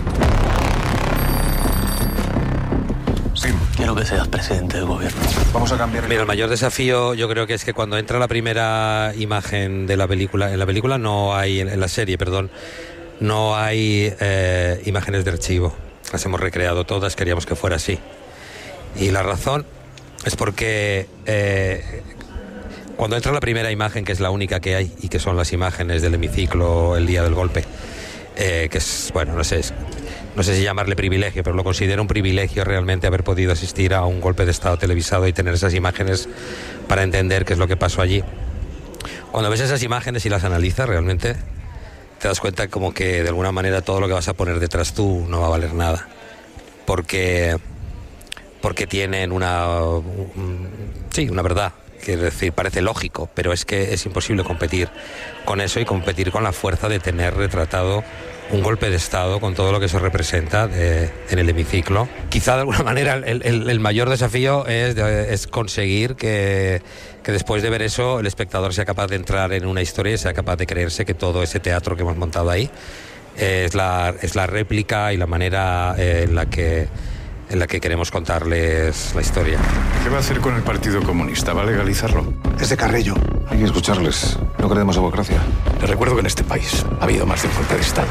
[SPEAKER 8] Sí, quiero que seas presidente del gobierno. Vamos a cambiar.
[SPEAKER 3] Mira, el mayor desafío yo creo que es que cuando entra la primera imagen de la película, en la película no hay, en la serie, perdón, no hay eh, imágenes de archivo. Las hemos recreado todas, queríamos que fuera así. Y la razón es porque eh, cuando entra la primera imagen, que es la única que hay, y que son las imágenes del hemiciclo el día del golpe, eh, que es, bueno, no sé, no sé si llamarle privilegio, pero lo considero un privilegio realmente haber podido asistir a un golpe de Estado televisado y tener esas imágenes para entender qué es lo que pasó allí. Cuando ves esas imágenes y las analizas, realmente te das cuenta como que de alguna manera todo lo que vas a poner detrás tú no va a valer nada. Porque... porque tienen una un, sí, una verdad, quiero decir, parece lógico, pero es que es imposible competir con eso y competir con la fuerza de tener retratado un golpe de Estado con todo lo que eso representa de, en el hemiciclo. Quizá de alguna manera el, el, el mayor desafío es, de, es conseguir que, que después de ver eso el espectador sea capaz de entrar en una historia y sea capaz de creerse que todo ese teatro que hemos montado ahí es la, es la réplica y la manera eh, en la que en la que queremos contarles la historia.
[SPEAKER 9] ¿Qué va a hacer con el Partido Comunista? ¿Va a legalizarlo?
[SPEAKER 25] Es de Carrillo.
[SPEAKER 9] Hay que escucharles. No queremos democracia.
[SPEAKER 25] Les recuerdo que en este país ha habido más de un golpe de Estado.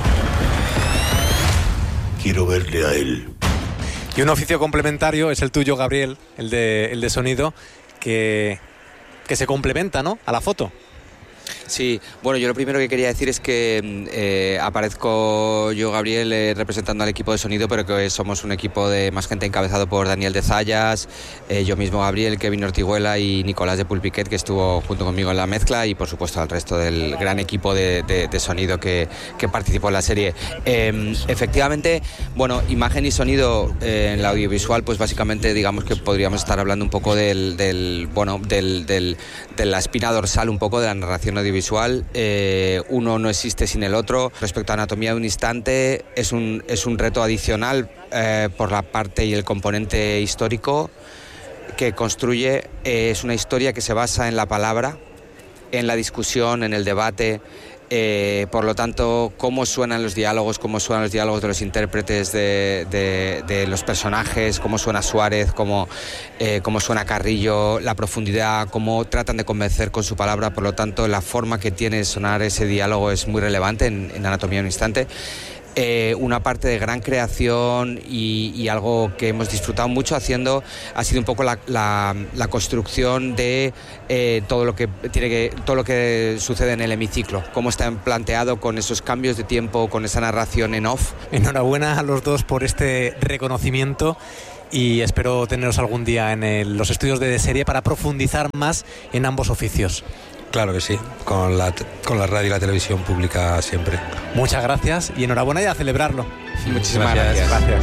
[SPEAKER 25] Quiero verle a él.
[SPEAKER 13] Y un oficio complementario es el tuyo, Gabriel, el de, el de sonido, que, que se complementa, ¿no?, a la foto.
[SPEAKER 26] Sí, bueno, yo lo primero que quería decir es que eh, aparezco yo, Gabriel, eh, representando al equipo de sonido, pero que somos un equipo de más gente encabezado por Daniel de Zayas, eh, yo mismo, Gabriel, Kevin Ortiguela y Nicolás de Pulpiquet, que estuvo junto conmigo en la mezcla, y por supuesto al resto del gran equipo de, de, de sonido que, que participó en la serie. Eh, efectivamente, bueno, imagen y sonido eh, en la audiovisual, pues básicamente digamos que podríamos estar hablando un poco del, del bueno, del, del, de la espina dorsal un poco de la narración audiovisual. Eh, uno no existe sin el otro. Respecto a Anatomía de un Instante, es un, es un reto adicional eh, por la parte y el componente histórico que construye. Eh, es una historia que se basa en la palabra, en la discusión, en el debate. Eh, por lo tanto, cómo suenan los diálogos, cómo suenan los diálogos de los intérpretes de, de, de los personajes, cómo suena Suárez, cómo, eh, cómo suena Carrillo, la profundidad, cómo tratan de convencer con su palabra. Por lo tanto, la forma que tiene de sonar ese diálogo es muy relevante en, en Anatomía de un Instante. eh, una parte de gran creación y, y algo que hemos disfrutado mucho haciendo ha sido un poco la, la, la construcción de eh, todo lo que tiene que todo lo que sucede en el hemiciclo, cómo está planteado con esos cambios de tiempo, con esa narración en off.
[SPEAKER 13] Enhorabuena a los dos por este reconocimiento y espero teneros algún día en el, los estudios de Serie para profundizar más en ambos oficios.
[SPEAKER 3] Claro que sí, con la, con la radio y la televisión pública siempre.
[SPEAKER 13] Muchas gracias y enhorabuena y a celebrarlo.
[SPEAKER 26] Muchísimas gracias.
[SPEAKER 13] gracias.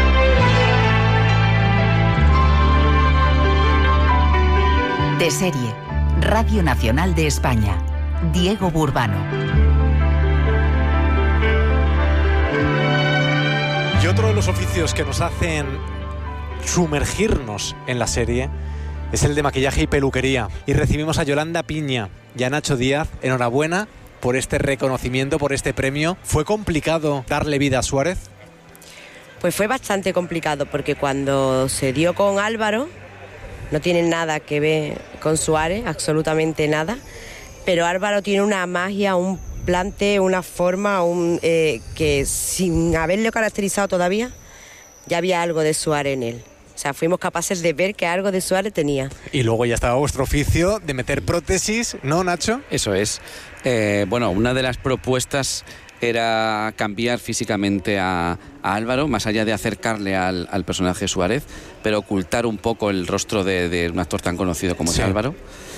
[SPEAKER 6] De Serie, Radio Nacional de España, Diego Burbano.
[SPEAKER 13] Y otro de los oficios que nos hacen sumergirnos en la serie es el de maquillaje y peluquería. Y recibimos a Yolanda Piña y a Nacho Díaz. Enhorabuena por este reconocimiento, por este premio. ¿Fue complicado darle vida a Suárez?
[SPEAKER 10] Pues fue bastante complicado porque cuando se dio con Álvaro, no tiene nada que ver con Suárez, absolutamente nada, pero Álvaro tiene una magia, un plante, una forma, un, eh, que sin haberlo caracterizado todavía, ya había algo de Suárez en él. O sea, fuimos capaces de ver que algo de Suárez tenía.
[SPEAKER 13] Y luego ya estaba vuestro oficio de meter prótesis, ¿no, Nacho?
[SPEAKER 11] Eso es. Eh, bueno, una de las propuestas era cambiar físicamente a, a Álvaro, más allá de acercarle al, al personaje Suárez, pero ocultar un poco el rostro de, de un actor tan conocido como sí. es Álvaro.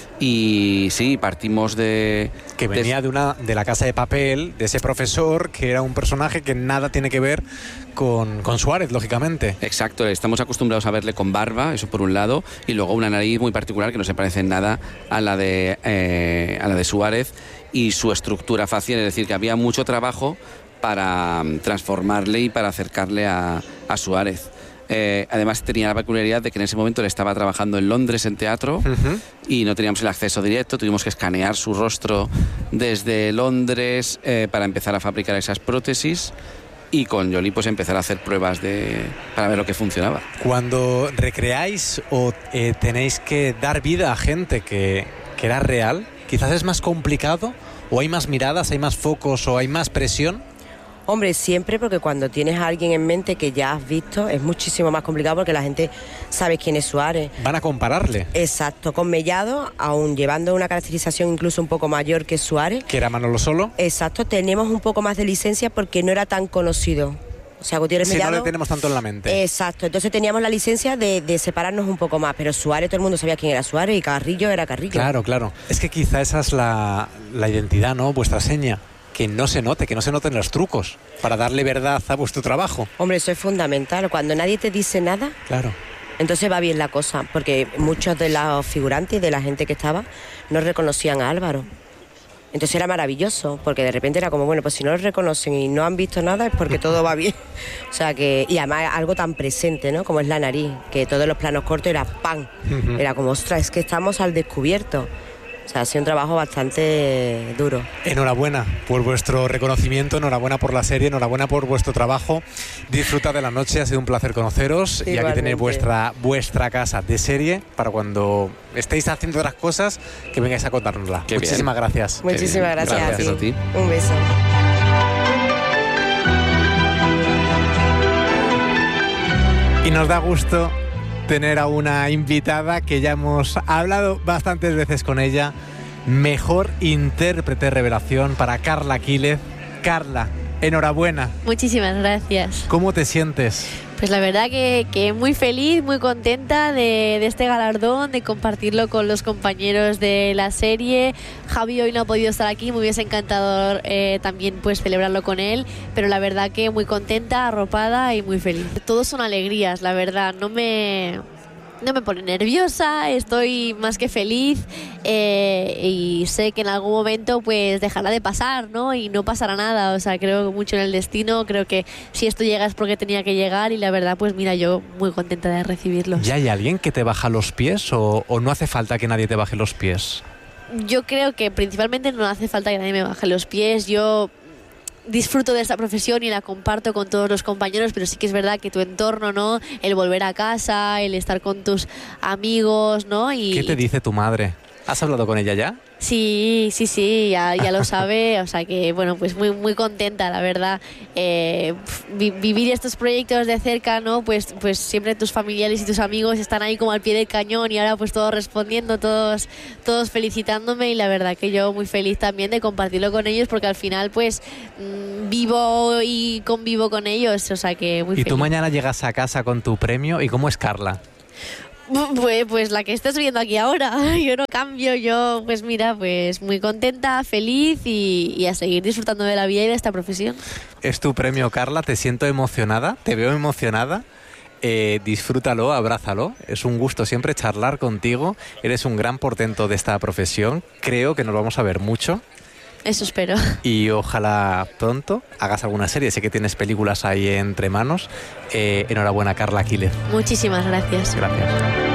[SPEAKER 11] Y sí, partimos de...
[SPEAKER 13] Que venía de, de, una, de La Casa de Papel, de ese profesor, que era un personaje que nada tiene que ver con, con Suárez, lógicamente.
[SPEAKER 11] Exacto, estamos acostumbrados a verle con barba, eso por un lado, y luego una nariz muy particular que no se parece en nada a la de, eh, a la de Suárez, y su estructura facial, es decir, que había mucho trabajo para transformarle y para acercarle a, a Suárez. Eh, además tenía la peculiaridad de que en ese momento él estaba trabajando en Londres en teatro uh-huh. y no teníamos el acceso directo, tuvimos que escanear su rostro desde Londres eh, para empezar a fabricar esas prótesis y con Yoli pues empezar a hacer pruebas de, para ver lo que funcionaba.
[SPEAKER 13] Cuando recreáis o eh, tenéis que dar vida a gente que, que era real, quizás es más complicado o hay más miradas, hay más focos o hay más presión.
[SPEAKER 10] Hombre, siempre, porque cuando tienes a alguien en mente que ya has visto es muchísimo más complicado porque la gente sabe quién es Suárez.
[SPEAKER 13] Van a compararle.
[SPEAKER 10] Exacto, con Mellado, aún llevando una caracterización incluso un poco mayor que Suárez.
[SPEAKER 13] Que era Manolo Solo.
[SPEAKER 10] Exacto, tenemos un poco más de licencia porque no era tan conocido. O sea, Gutiérrez
[SPEAKER 13] si
[SPEAKER 10] Mellado...
[SPEAKER 13] no le tenemos tanto en la mente.
[SPEAKER 10] Exacto, entonces teníamos la licencia de, de separarnos un poco más, pero Suárez, todo el mundo sabía quién era Suárez y Carrillo era Carrillo.
[SPEAKER 13] Claro, claro. Es que quizá esa es la, la identidad, ¿no? Vuestra seña. Que no se note, que no se noten los trucos, para darle verdad a vuestro trabajo.
[SPEAKER 10] Hombre, eso es fundamental. Cuando nadie te dice nada,
[SPEAKER 13] claro,
[SPEAKER 10] entonces va bien la cosa, porque muchos de los figurantes y de la gente que estaba no reconocían a Álvaro. Entonces era maravilloso, porque de repente era como, bueno, pues si no lo reconocen y no han visto nada es porque todo va bien. O sea que, y además algo tan presente, ¿no? Como es la nariz, que todos los planos cortos era ¡pam! Uh-huh. Era como, ostras, es que estamos al descubierto. O sea, ha sido un trabajo bastante duro.
[SPEAKER 13] Enhorabuena por vuestro reconocimiento, enhorabuena por la serie, enhorabuena por vuestro trabajo. Disfrutad de la noche, ha sido un placer conoceros. Igualmente. Y aquí tenéis vuestra, vuestra casa de serie para cuando estéis haciendo otras cosas que vengáis a contárnosla.
[SPEAKER 11] Qué
[SPEAKER 13] Muchísimas
[SPEAKER 11] bien.
[SPEAKER 13] gracias.
[SPEAKER 10] Muchísimas gracias,
[SPEAKER 11] gracias a ti.
[SPEAKER 10] Un beso.
[SPEAKER 13] Y nos da gusto tener a una invitada que ya hemos hablado bastantes veces con ella. Mejor intérprete revelación para Carla Quílez. Carla, enhorabuena.
[SPEAKER 14] Muchísimas gracias.
[SPEAKER 13] ¿Cómo te sientes?
[SPEAKER 14] Pues la verdad que, que muy feliz, muy contenta de, de este galardón, de compartirlo con los compañeros de la serie. Javi hoy no ha podido estar aquí, me hubiese encantado eh, también pues celebrarlo con él, pero la verdad que muy contenta, arropada y muy feliz. Todos son alegrías, la verdad, no me... No me pone nerviosa, estoy más que feliz eh, y sé que en algún momento pues dejará de pasar, ¿no? Y no pasará nada, o sea, creo mucho en el destino, creo que si esto llega es porque tenía que llegar y la verdad pues mira, yo muy contenta de recibirlo.
[SPEAKER 13] ¿Ya hay alguien que te baja los pies o, o no hace falta que nadie te baje los pies?
[SPEAKER 14] Yo creo que principalmente no hace falta que nadie me baje los pies, yo... disfruto de esta profesión y la comparto con todos los compañeros, pero sí que es verdad que tu entorno, ¿no? El volver a casa, el estar con tus amigos, ¿no? Y...
[SPEAKER 13] ¿Qué te dice tu madre ¿Has hablado con ella ya?
[SPEAKER 14] Sí, sí, sí, ya, ya lo sabe, o sea que, bueno, pues muy muy contenta, la verdad. Eh, vi, vivir estos proyectos de cerca, ¿no? Pues, pues siempre tus familiares y tus amigos están ahí como al pie del cañón y ahora pues todos respondiendo, todos, todos felicitándome y la verdad que yo muy feliz también de compartirlo con ellos porque al final pues mmm, vivo y convivo con ellos, o sea que muy
[SPEAKER 13] Y
[SPEAKER 14] feliz.
[SPEAKER 13] tú mañana llegas a casa con tu premio, ¿y cómo es Carla?
[SPEAKER 14] Pues, pues la que estás viendo aquí ahora, yo no cambio, yo pues mira, pues muy contenta, feliz y, y a seguir disfrutando de la vida y de esta profesión.
[SPEAKER 13] Es tu premio, Carla, te siento emocionada, te veo emocionada, eh, disfrútalo, abrázalo, es un gusto siempre charlar contigo, eres un gran portento de esta profesión, creo que nos vamos a ver mucho.
[SPEAKER 14] Eso espero.
[SPEAKER 13] Y ojalá pronto hagas alguna serie. Sé que tienes películas ahí entre manos. Eh, enhorabuena, Carla Quílez.
[SPEAKER 14] Muchísimas gracias.
[SPEAKER 13] Gracias.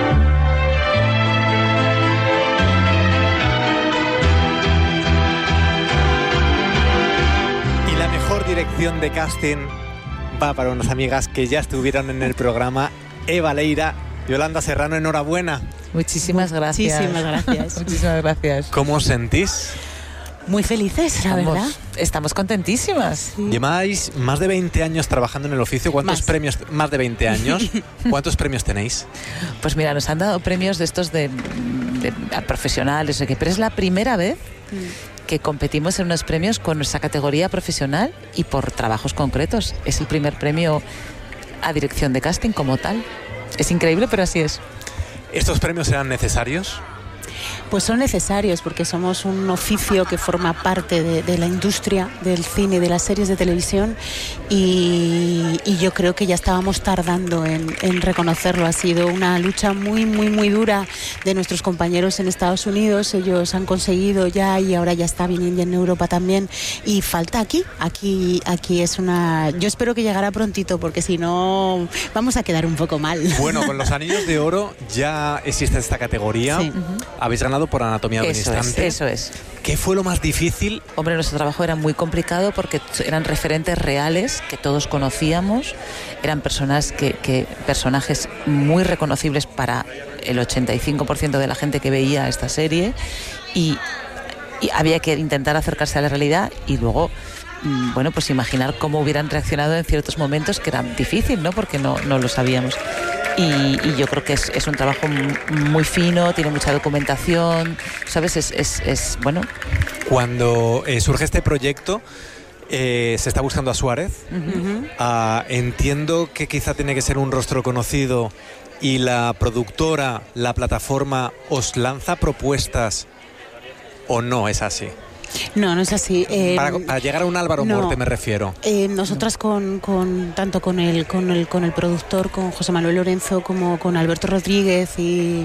[SPEAKER 13] Y la mejor dirección de casting va para unas amigas que ya estuvieron en el programa. Eva Leira, Yolanda Serrano, enhorabuena.
[SPEAKER 12] Muchísimas gracias.
[SPEAKER 15] Muchísimas gracias.
[SPEAKER 12] Muchísimas gracias.
[SPEAKER 13] ¿Cómo os sentís?
[SPEAKER 15] Muy felices, la
[SPEAKER 12] Estamos,
[SPEAKER 15] verdad.
[SPEAKER 12] estamos contentísimas.
[SPEAKER 15] Sí.
[SPEAKER 13] Lleváis más de veinte años trabajando en el oficio. ¿Cuántos
[SPEAKER 15] Más.
[SPEAKER 13] premios? Más de veinte años. ¿Cuántos premios tenéis?
[SPEAKER 12] Pues mira, nos han dado premios de estos de, de, de profesionales, pero es la primera vez que competimos en unos premios con nuestra categoría profesional y por trabajos concretos. Es el primer premio a dirección de casting como tal. Es increíble, pero así es.
[SPEAKER 13] ¿Estos premios eran necesarios?
[SPEAKER 15] Pues son necesarios porque somos un oficio que forma parte de, de la industria del cine, de las series de televisión y, y yo creo que ya estábamos tardando en, en reconocerlo. Ha sido una lucha muy, muy, muy dura de nuestros compañeros en Estados Unidos. Ellos han conseguido ya y ahora ya está viniendo en Europa también y falta aquí. Aquí, aquí es una... Yo espero que llegara prontito porque si no vamos a quedar un poco mal.
[SPEAKER 13] Bueno, con los anillos de oro ya existe esta categoría.
[SPEAKER 15] Sí.
[SPEAKER 13] Habéis ganado por Anatomía de un
[SPEAKER 12] Eso
[SPEAKER 13] instante.
[SPEAKER 12] es, eso es.
[SPEAKER 13] ¿Qué fue lo más difícil?
[SPEAKER 12] Hombre, nuestro trabajo era muy complicado porque eran referentes reales que todos conocíamos, eran personas que, que personajes muy reconocibles para el ochenta y cinco por ciento de la gente que veía esta serie y, y había que intentar acercarse a la realidad y luego mm, bueno, pues imaginar cómo hubieran reaccionado en ciertos momentos que era difícil, ¿no? Porque no, no lo sabíamos. Y, y yo creo que es, es un trabajo muy fino, tiene mucha documentación, ¿sabes? Es, es, es bueno.
[SPEAKER 13] Cuando eh, surge este proyecto, eh, se está buscando a Suárez.
[SPEAKER 15] Uh-huh.
[SPEAKER 13] Uh, entiendo que quizá tiene que ser un rostro conocido y la productora, la plataforma, os lanza propuestas o no es así.
[SPEAKER 15] No, no es así. Eh,
[SPEAKER 13] Para, para llegar a un Álvaro
[SPEAKER 15] no.
[SPEAKER 13] Morte me refiero.
[SPEAKER 15] Eh, nosotras con, con tanto con el, con el con el productor, con José Manuel Lorenzo, como con Alberto Rodríguez y,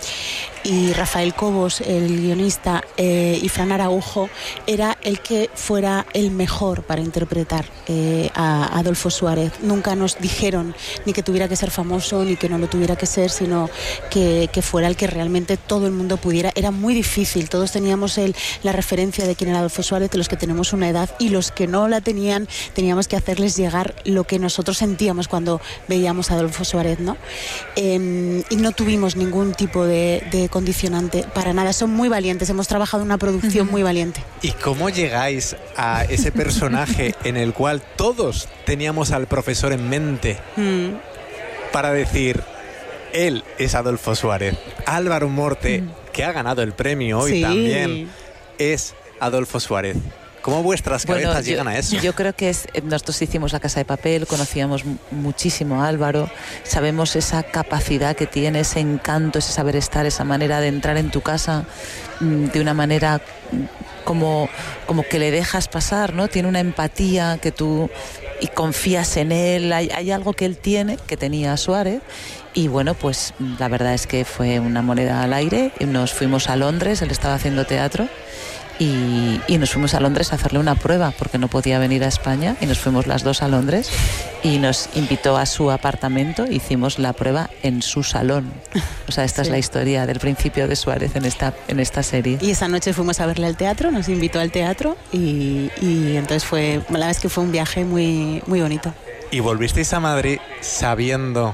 [SPEAKER 15] y Rafael Cobos, el guionista, eh, y Fran Araujo, era el que fuera el mejor para interpretar eh, a Adolfo Suárez. Nunca nos dijeron ni que tuviera que ser famoso, ni que no lo tuviera que ser, sino que, que fuera el que realmente todo el mundo pudiera. Era muy difícil, todos teníamos el, la referencia de quién era Adolfo Suárez, de los que tenemos una edad, y los que no la tenían teníamos que hacerles llegar lo que nosotros sentíamos cuando veíamos a Adolfo Suárez, ¿no? Eh, y no tuvimos ningún tipo de, de condicionante para nada. Son muy valientes, hemos trabajado en una producción uh-huh. muy valiente.
[SPEAKER 13] ¿Y cómo llegáis a ese personaje en el cual todos teníamos al profesor en mente mm. para decir, él es Adolfo Suárez? Álvaro Morte, mm. que ha ganado el premio hoy sí. también, es Adolfo Suárez. ¿Cómo vuestras cabezas
[SPEAKER 12] bueno, yo,
[SPEAKER 13] llegan a eso?
[SPEAKER 12] Yo creo que es, nosotros hicimos La Casa de Papel, conocíamos muchísimo a Álvaro, sabemos esa capacidad que tiene, ese encanto, ese saber estar, esa manera de entrar en tu casa de una manera como, como que le dejas pasar, ¿no? Tiene una empatía que tú y confías en él, hay, hay algo que él tiene, que tenía Suárez. Y bueno, pues la verdad es que fue una moneda al aire. Nos fuimos a Londres, él estaba haciendo teatro y, y nos fuimos a Londres a hacerle una prueba porque no podía venir a España y nos fuimos las dos a Londres y nos invitó a su apartamento, hicimos la prueba en su salón. O sea, esta sí. es la historia del principio de Suárez en esta, en esta serie.
[SPEAKER 15] Y esa noche fuimos a verle al teatro, nos invitó al teatro y, y entonces fue, la verdad es que fue un viaje muy, muy bonito.
[SPEAKER 13] ¿Y volvisteis a Madrid sabiendo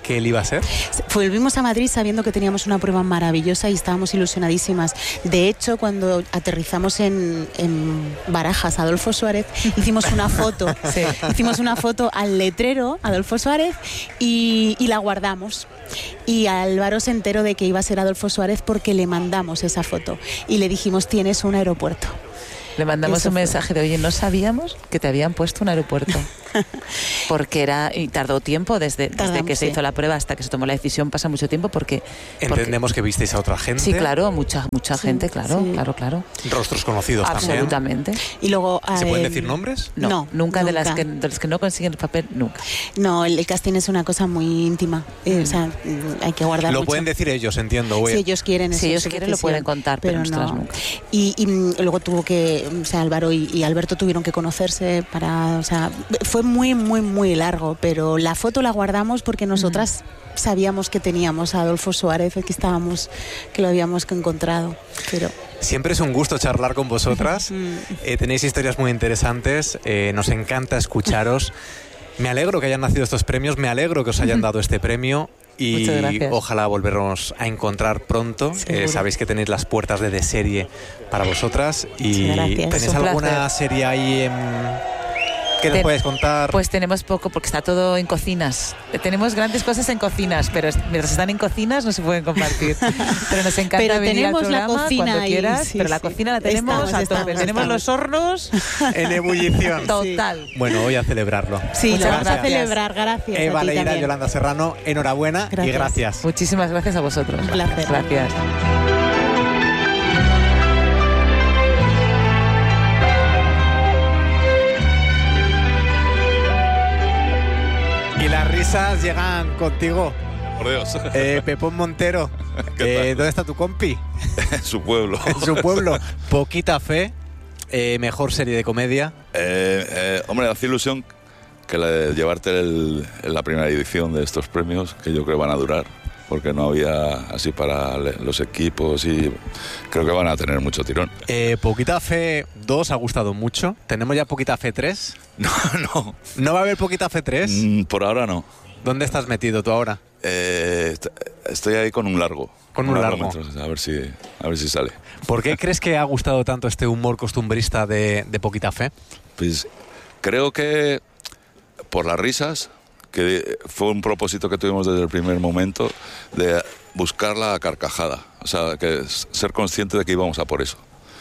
[SPEAKER 13] que él iba a ser?
[SPEAKER 15] Volvimos a Madrid sabiendo que teníamos una prueba maravillosa y estábamos ilusionadísimas. De hecho, cuando aterrizamos en, en Barajas, Adolfo Suárez, hicimos una foto. Sí. Hicimos una foto al letrero, Adolfo Suárez, y, y la guardamos. Y Álvaro se enteró de que iba a ser Adolfo Suárez porque le mandamos esa foto. Y le dijimos, tienes un aeropuerto.
[SPEAKER 12] Le mandamos
[SPEAKER 15] Eso
[SPEAKER 12] un
[SPEAKER 15] fue.
[SPEAKER 12] mensaje de, oye, no sabíamos que te habían puesto un aeropuerto. Porque era, y tardó tiempo, desde,
[SPEAKER 15] Tardamos,
[SPEAKER 12] desde que se
[SPEAKER 15] sí.
[SPEAKER 12] hizo la prueba hasta que se tomó la decisión, pasa mucho tiempo porque...
[SPEAKER 13] Entendemos que visteis a otra gente.
[SPEAKER 12] Sí, claro, mucha mucha
[SPEAKER 15] Sí,
[SPEAKER 12] gente, claro,
[SPEAKER 15] sí.
[SPEAKER 12] claro, claro.
[SPEAKER 13] Rostros conocidos también.
[SPEAKER 12] Absolutamente.
[SPEAKER 15] Y luego,
[SPEAKER 13] ¿Se pueden
[SPEAKER 15] eh,
[SPEAKER 13] decir nombres?
[SPEAKER 12] No,
[SPEAKER 15] No,
[SPEAKER 12] nunca, de las
[SPEAKER 15] nunca.
[SPEAKER 12] que de los que no consiguen el papel, nunca.
[SPEAKER 15] No, el, el casting es una cosa muy íntima. Eh, o sea, mm, hay que guardar
[SPEAKER 13] Lo
[SPEAKER 15] mucho.
[SPEAKER 13] pueden decir ellos, entiendo.
[SPEAKER 15] Si ellos quieren,
[SPEAKER 12] Si
[SPEAKER 15] eso
[SPEAKER 12] ellos
[SPEAKER 15] es su
[SPEAKER 12] quieren, lo
[SPEAKER 15] decisión,
[SPEAKER 12] pueden contar, pero nosotras nunca.
[SPEAKER 15] Y, y, mm, luego tuvo que, o sea, Álvaro y, y Alberto tuvieron que conocerse para, o sea, fue muy, muy, muy largo, pero la foto la guardamos porque nosotras sabíamos que teníamos a Adolfo Suárez, que estábamos, que lo habíamos encontrado, pero...
[SPEAKER 13] Siempre es un gusto charlar con vosotras. Eh, tenéis historias muy interesantes. Eh, nos encanta escucharos. Me alegro que hayan nacido estos premios. Me alegro que os hayan dado este premio. Y
[SPEAKER 12] Muchas gracias.
[SPEAKER 13] ojalá volvernos a encontrar pronto.
[SPEAKER 12] Seguro.
[SPEAKER 13] Eh, sabéis que tenéis las puertas de De Serie para vosotras. Y
[SPEAKER 12] Muchas gracias.
[SPEAKER 13] ¿tenéis
[SPEAKER 12] Es un
[SPEAKER 13] alguna
[SPEAKER 12] placer.
[SPEAKER 13] serie ahí en... ¿Qué nos
[SPEAKER 12] Ten-
[SPEAKER 13] puedes contar?
[SPEAKER 12] Pues tenemos poco porque está todo en cocinas. Tenemos grandes cosas en cocinas, pero es- mientras están en cocinas no se pueden compartir. Pero nos encanta
[SPEAKER 15] Pero
[SPEAKER 12] venir al
[SPEAKER 15] tenemos la
[SPEAKER 12] programa
[SPEAKER 15] cocina
[SPEAKER 12] cuando
[SPEAKER 15] ahí,
[SPEAKER 12] quieras,
[SPEAKER 15] sí,
[SPEAKER 12] pero la
[SPEAKER 15] sí.
[SPEAKER 12] cocina la tenemos
[SPEAKER 15] Estamos,
[SPEAKER 12] a tope.
[SPEAKER 15] estamos,
[SPEAKER 12] Tenemos
[SPEAKER 15] estamos.
[SPEAKER 12] los hornos
[SPEAKER 13] En ebullición.
[SPEAKER 12] total.
[SPEAKER 13] Bueno, voy a celebrarlo.
[SPEAKER 15] Sí,
[SPEAKER 12] Muchas
[SPEAKER 15] lo vamos a
[SPEAKER 12] gracias.
[SPEAKER 15] celebrar, gracias. a
[SPEAKER 13] Eva
[SPEAKER 15] ti
[SPEAKER 13] Leira,
[SPEAKER 15] también.
[SPEAKER 13] Yolanda Serrano, enhorabuena y
[SPEAKER 15] Gracias.
[SPEAKER 13] gracias.
[SPEAKER 12] Muchísimas gracias a vosotros.
[SPEAKER 15] Un placer.
[SPEAKER 12] Gracias.
[SPEAKER 13] Y las risas llegan contigo.
[SPEAKER 16] Por Dios.
[SPEAKER 13] Eh, Pepón Montero, eh, ¿dónde está tu compi?
[SPEAKER 16] En su pueblo.
[SPEAKER 13] En su pueblo. Poquita Fe, eh, mejor serie de comedia.
[SPEAKER 16] Eh, eh, hombre, hace ilusión que la de llevarte el, la primera edición de estos premios, que yo creo van a durar, porque no había así para los equipos y creo que van a tener mucho tirón.
[SPEAKER 13] Eh, Poquita Fe dos ha gustado mucho. ¿Tenemos ya Poquita Fe tres?
[SPEAKER 16] No, no.
[SPEAKER 13] ¿No va a haber Poquita Fe tres?
[SPEAKER 16] Mm, por ahora no.
[SPEAKER 13] ¿Dónde estás metido tú ahora?
[SPEAKER 16] Eh, est- estoy ahí con un largo.
[SPEAKER 13] Con un largo.
[SPEAKER 16] metro, a ver si, a ver si sale.
[SPEAKER 13] ¿Por qué crees que ha gustado tanto este humor costumbrista de, de Poquita Fe?
[SPEAKER 16] Pues creo que por las risas, que fue un propósito que tuvimos desde el primer momento de buscar la carcajada, o sea, que ser consciente de que íbamos a por eso.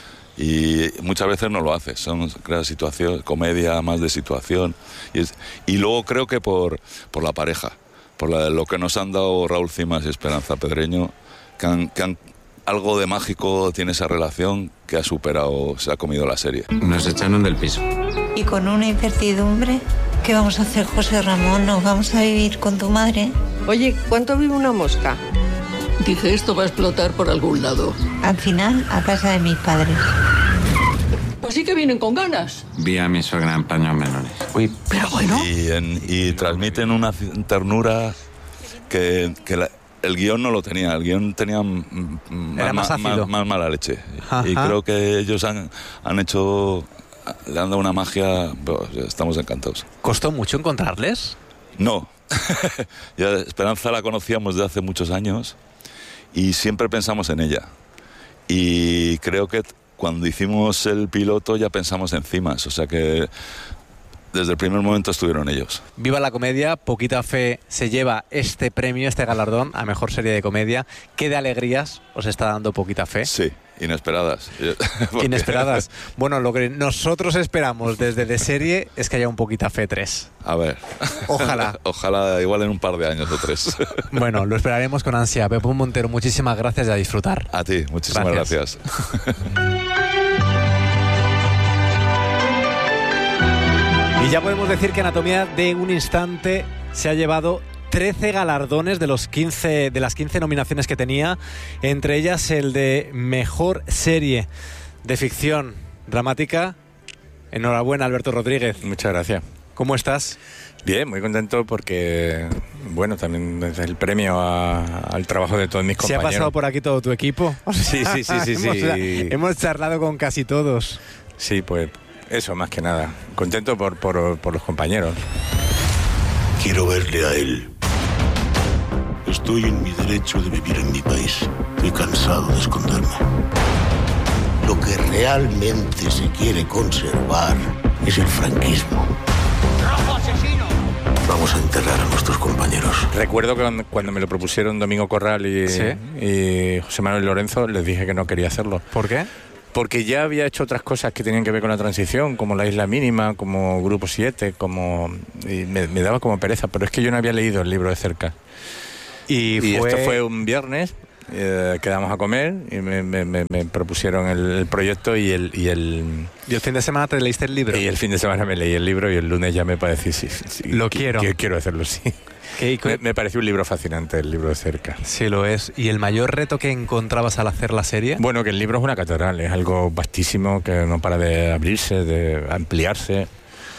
[SPEAKER 16] Y muchas veces no lo haces, son creas situación, comedia más de situación. Y, es- y luego creo que por, por la pareja, por la- lo que nos han dado Raúl Cimas y Esperanza Pedreño, que, han, que han- algo de mágico tiene esa relación que ha superado, se ha comido la serie.
[SPEAKER 18] Nos echaron del piso.
[SPEAKER 19] Y con una incertidumbre, ¿qué vamos a hacer, José Ramón? ¿Nos vamos a vivir con tu madre?
[SPEAKER 20] Oye, ¿cuánto vive una mosca?
[SPEAKER 19] Dije, esto va a explotar por algún lado. Al final, a casa de mis padres.
[SPEAKER 18] Pues sí que vienen con ganas. Vi a mi suegra en paños menores.
[SPEAKER 16] Uy,
[SPEAKER 18] pero bueno.
[SPEAKER 16] Y, en- y transmiten una ternura que, que la- el guión no lo tenía. El guión tenía mm, mm,
[SPEAKER 13] Era más ácido.
[SPEAKER 16] más mala leche.
[SPEAKER 13] Ajá.
[SPEAKER 16] Y creo que ellos han, han hecho, le han dado una magia, pues, estamos encantados.
[SPEAKER 13] ¿Costó mucho encontrarles?
[SPEAKER 16] No. Ya Esperanza la conocíamos de hace muchos años y siempre pensamos en ella. Y creo que cuando hicimos el piloto ya pensamos en Cimas, o sea que desde el primer momento estuvieron ellos.
[SPEAKER 13] Viva la comedia, Poquita Fe se lleva este premio, este galardón a mejor serie de comedia. ¿Qué de alegrías os está dando Poquita Fe?
[SPEAKER 16] Sí, inesperadas. Porque-
[SPEAKER 13] Inesperadas. Bueno, lo que nosotros esperamos desde De Serie es que haya un Poquita Fe tres.
[SPEAKER 16] A ver.
[SPEAKER 13] Ojalá.
[SPEAKER 16] Ojalá igual en un par de años o tres.
[SPEAKER 13] Bueno, lo esperaremos con ansia. Pepón Montero, muchísimas gracias y a disfrutar.
[SPEAKER 16] A ti, muchísimas
[SPEAKER 13] Gracias.
[SPEAKER 16] gracias.
[SPEAKER 13] Y ya podemos decir que Anatomía de un Instante se ha llevado trece galardones de, los quince, de las quince nominaciones que tenía, entre ellas el de Mejor Serie de Ficción Dramática. Enhorabuena, Alberto Rodríguez.
[SPEAKER 21] Muchas gracias.
[SPEAKER 13] ¿Cómo estás?
[SPEAKER 21] Bien, muy contento porque, bueno, también es el premio a- al trabajo de todos mis
[SPEAKER 13] ¿Se ha
[SPEAKER 21] compañeros.
[SPEAKER 13] pasado por aquí todo tu equipo?
[SPEAKER 21] Sí, sí, sí, sí, sí.
[SPEAKER 13] hemos, hemos charlado con casi todos.
[SPEAKER 21] Sí, pues eso, más que nada. Contento por, por, por los compañeros.
[SPEAKER 25] Quiero verle a él. Estoy en mi derecho de vivir en mi país. Estoy cansado de esconderme. Lo que realmente se quiere conservar es el franquismo. ¡Rojo asesino! Vamos a enterrar a nuestros compañeros.
[SPEAKER 21] Recuerdo que cuando, cuando me lo propusieron Domingo Corral y, ¿sí? y José Manuel Lorenzo, les dije que no quería hacerlo.
[SPEAKER 13] ¿Por qué?
[SPEAKER 21] Porque ya había hecho otras cosas que tenían que ver con la transición, como La Isla Mínima, como Grupo siete, como... y me, me daba como pereza, pero es que yo no había leído el libro de cerca. Y, y fue... esto fue un viernes, eh, quedamos a comer y me, me, me, me propusieron el, el proyecto y el, y el...
[SPEAKER 13] ¿Y el fin de semana te leíste el libro?
[SPEAKER 21] Y el fin de semana me leí el libro y el lunes ya me pareció, sí, sí,
[SPEAKER 13] lo quiero.
[SPEAKER 21] Que, quiero hacerlo, sí. Me, me pareció un libro fascinante, el libro de cerca.
[SPEAKER 13] Sí, lo es. ¿Y el mayor reto que encontrabas al hacer la serie?
[SPEAKER 21] Bueno, que el libro es una catedral, es algo vastísimo que no para de abrirse, de ampliarse.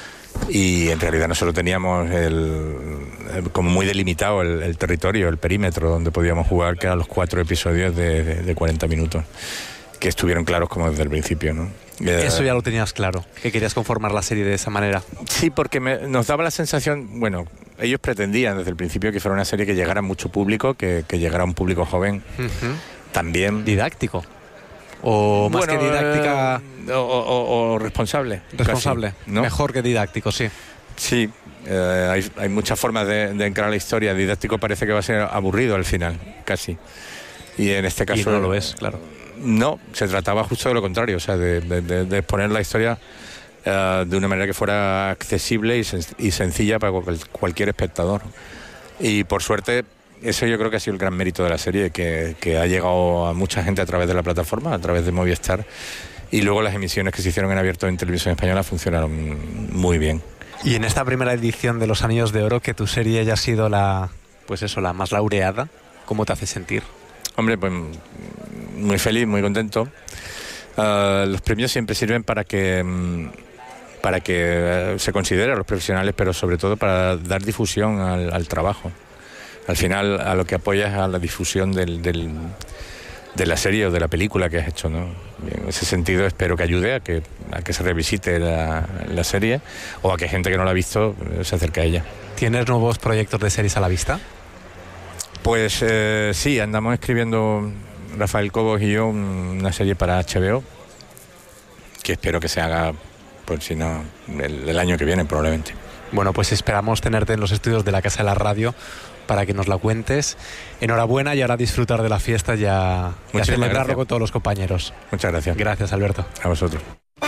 [SPEAKER 21] Y en realidad nosotros teníamos el, el, como muy delimitado el, el territorio, el perímetro donde podíamos jugar, que eran los cuatro episodios de, de, de cuarenta minutos, que estuvieron claros como desde el principio, ¿no?
[SPEAKER 13] Eso ya lo tenías claro, que querías conformar la serie de esa manera.
[SPEAKER 21] Sí, porque me, nos daba la sensación, bueno, ellos pretendían desde el principio que fuera una serie que llegara a mucho público, que, que llegara a un público joven, uh-huh. También...
[SPEAKER 13] Didáctico. O más bueno, que didáctica...
[SPEAKER 21] Eh, o, o, o responsable.
[SPEAKER 13] Responsable, casi, ¿no? Mejor que didáctico, sí.
[SPEAKER 21] Sí, eh, hay, hay muchas formas de, de encarar la historia. Didáctico parece que va a ser aburrido al final, casi. Y en este caso...
[SPEAKER 13] Y no lo es, claro.
[SPEAKER 21] No, se trataba justo de lo contrario, o sea, de, de, de, de exponer la historia uh, de una manera que fuera accesible y, sen- y sencilla para cual- cualquier espectador. Y por suerte, eso yo creo que ha sido el gran mérito de la serie, que, que ha llegado a mucha gente a través de la plataforma, a través de Movistar, y luego las emisiones que se hicieron en abierto en Televisión Española funcionaron muy bien.
[SPEAKER 13] Y en esta primera edición de Los Anillos de Oro, que tu serie haya sido la, pues eso, la más laureada, ¿cómo te hace sentir?
[SPEAKER 21] Hombre, pues muy feliz, muy contento. Uh, los premios siempre sirven para que para que uh, se considere a los profesionales, pero sobre todo para dar difusión al, al trabajo. Al final, a lo que apoyas a la difusión del, del, de la serie o de la película que has hecho, ¿no? Y en ese sentido, espero que ayude a que, a que se revisite la, la serie o a que gente que no la ha visto se acerque a ella.
[SPEAKER 13] ¿Tienes nuevos proyectos de series a la vista?
[SPEAKER 21] Pues eh, sí, andamos escribiendo Rafael Cobos y yo una serie para H B O que espero que se haga, pues si no, el, el año que viene probablemente.
[SPEAKER 13] Bueno, pues esperamos tenerte en los estudios de la Casa de la Radio para que nos la cuentes. Enhorabuena y ahora disfrutar de la fiesta y a, y a celebrarlo gracias. Con todos los compañeros.
[SPEAKER 21] Muchas gracias.
[SPEAKER 13] Gracias, Alberto.
[SPEAKER 21] A vosotros.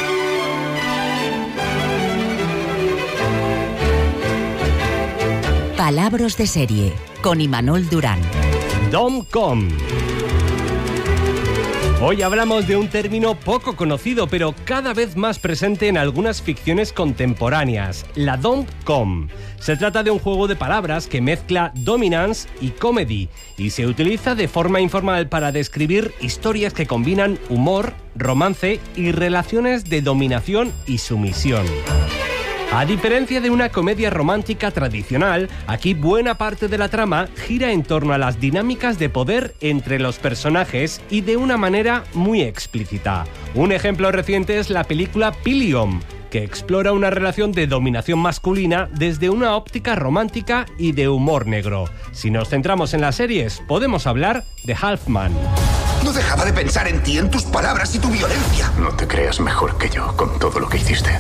[SPEAKER 6] Palabras de serie, con Imanol Durán.
[SPEAKER 1] Dom-com. Hoy hablamos de un término poco conocido, pero cada vez más presente en algunas ficciones contemporáneas, la dom-com. Se trata de un juego de palabras que mezcla dominance y comedy y se utiliza de forma informal para describir historias que combinan humor, romance y relaciones de dominación y sumisión. A diferencia de una comedia romántica tradicional, aquí buena parte de la trama gira en torno a las dinámicas de poder entre los personajes y de una manera muy explícita. Un ejemplo reciente es la película Pilium, que explora una relación de dominación masculina desde una óptica romántica y de humor negro. Si nos centramos en las series, podemos hablar de Halfman.
[SPEAKER 25] No dejaba de pensar en ti, en tus palabras y tu violencia. No te creas mejor que yo con todo lo que hiciste.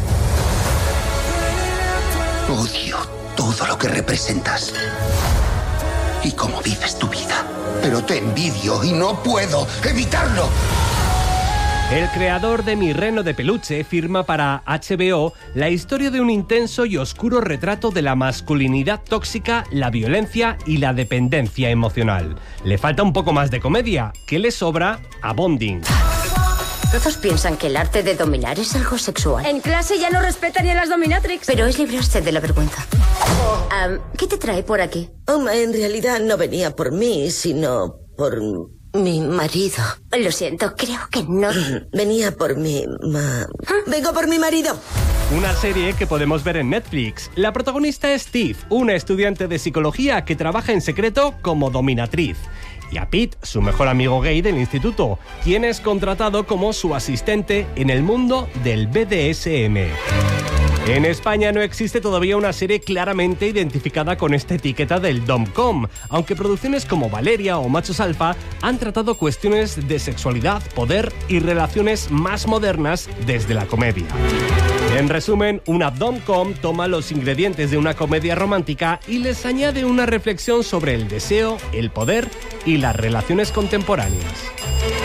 [SPEAKER 25] Odio todo lo que representas y cómo vives tu vida. Pero te envidio y no puedo evitarlo.
[SPEAKER 1] El creador de Mi Reno de Peluche firma para H B O la historia de un intenso y oscuro retrato de la masculinidad tóxica, la violencia y la dependencia emocional. Le falta un poco más de comedia, que le sobra a Bonding.
[SPEAKER 2] Todos piensan que el arte de dominar es algo sexual.
[SPEAKER 4] En clase ya no respetan ni a las dominatrix.
[SPEAKER 2] Pero es librarse de la vergüenza. Um, ¿Qué te trae por aquí?
[SPEAKER 17] Oh, en realidad no venía por mí, sino por mi marido.
[SPEAKER 2] Lo siento, creo que no.
[SPEAKER 17] Venía por mi... Ma... Vengo por mi marido.
[SPEAKER 1] Una serie que podemos ver en Netflix. La protagonista es Steve, una estudiante de psicología que trabaja en secreto como dominatriz. Y a Pete, su mejor amigo gay del instituto, quien es contratado como su asistente en el mundo del B D S M. En España no existe todavía una serie claramente identificada con esta etiqueta del dom-com, aunque producciones como Valeria o Machos Alfa han tratado cuestiones de sexualidad, poder y relaciones más modernas desde la comedia. En resumen, una dom-com toma los ingredientes de una comedia romántica y les añade una reflexión sobre el deseo, el poder y las relaciones contemporáneas.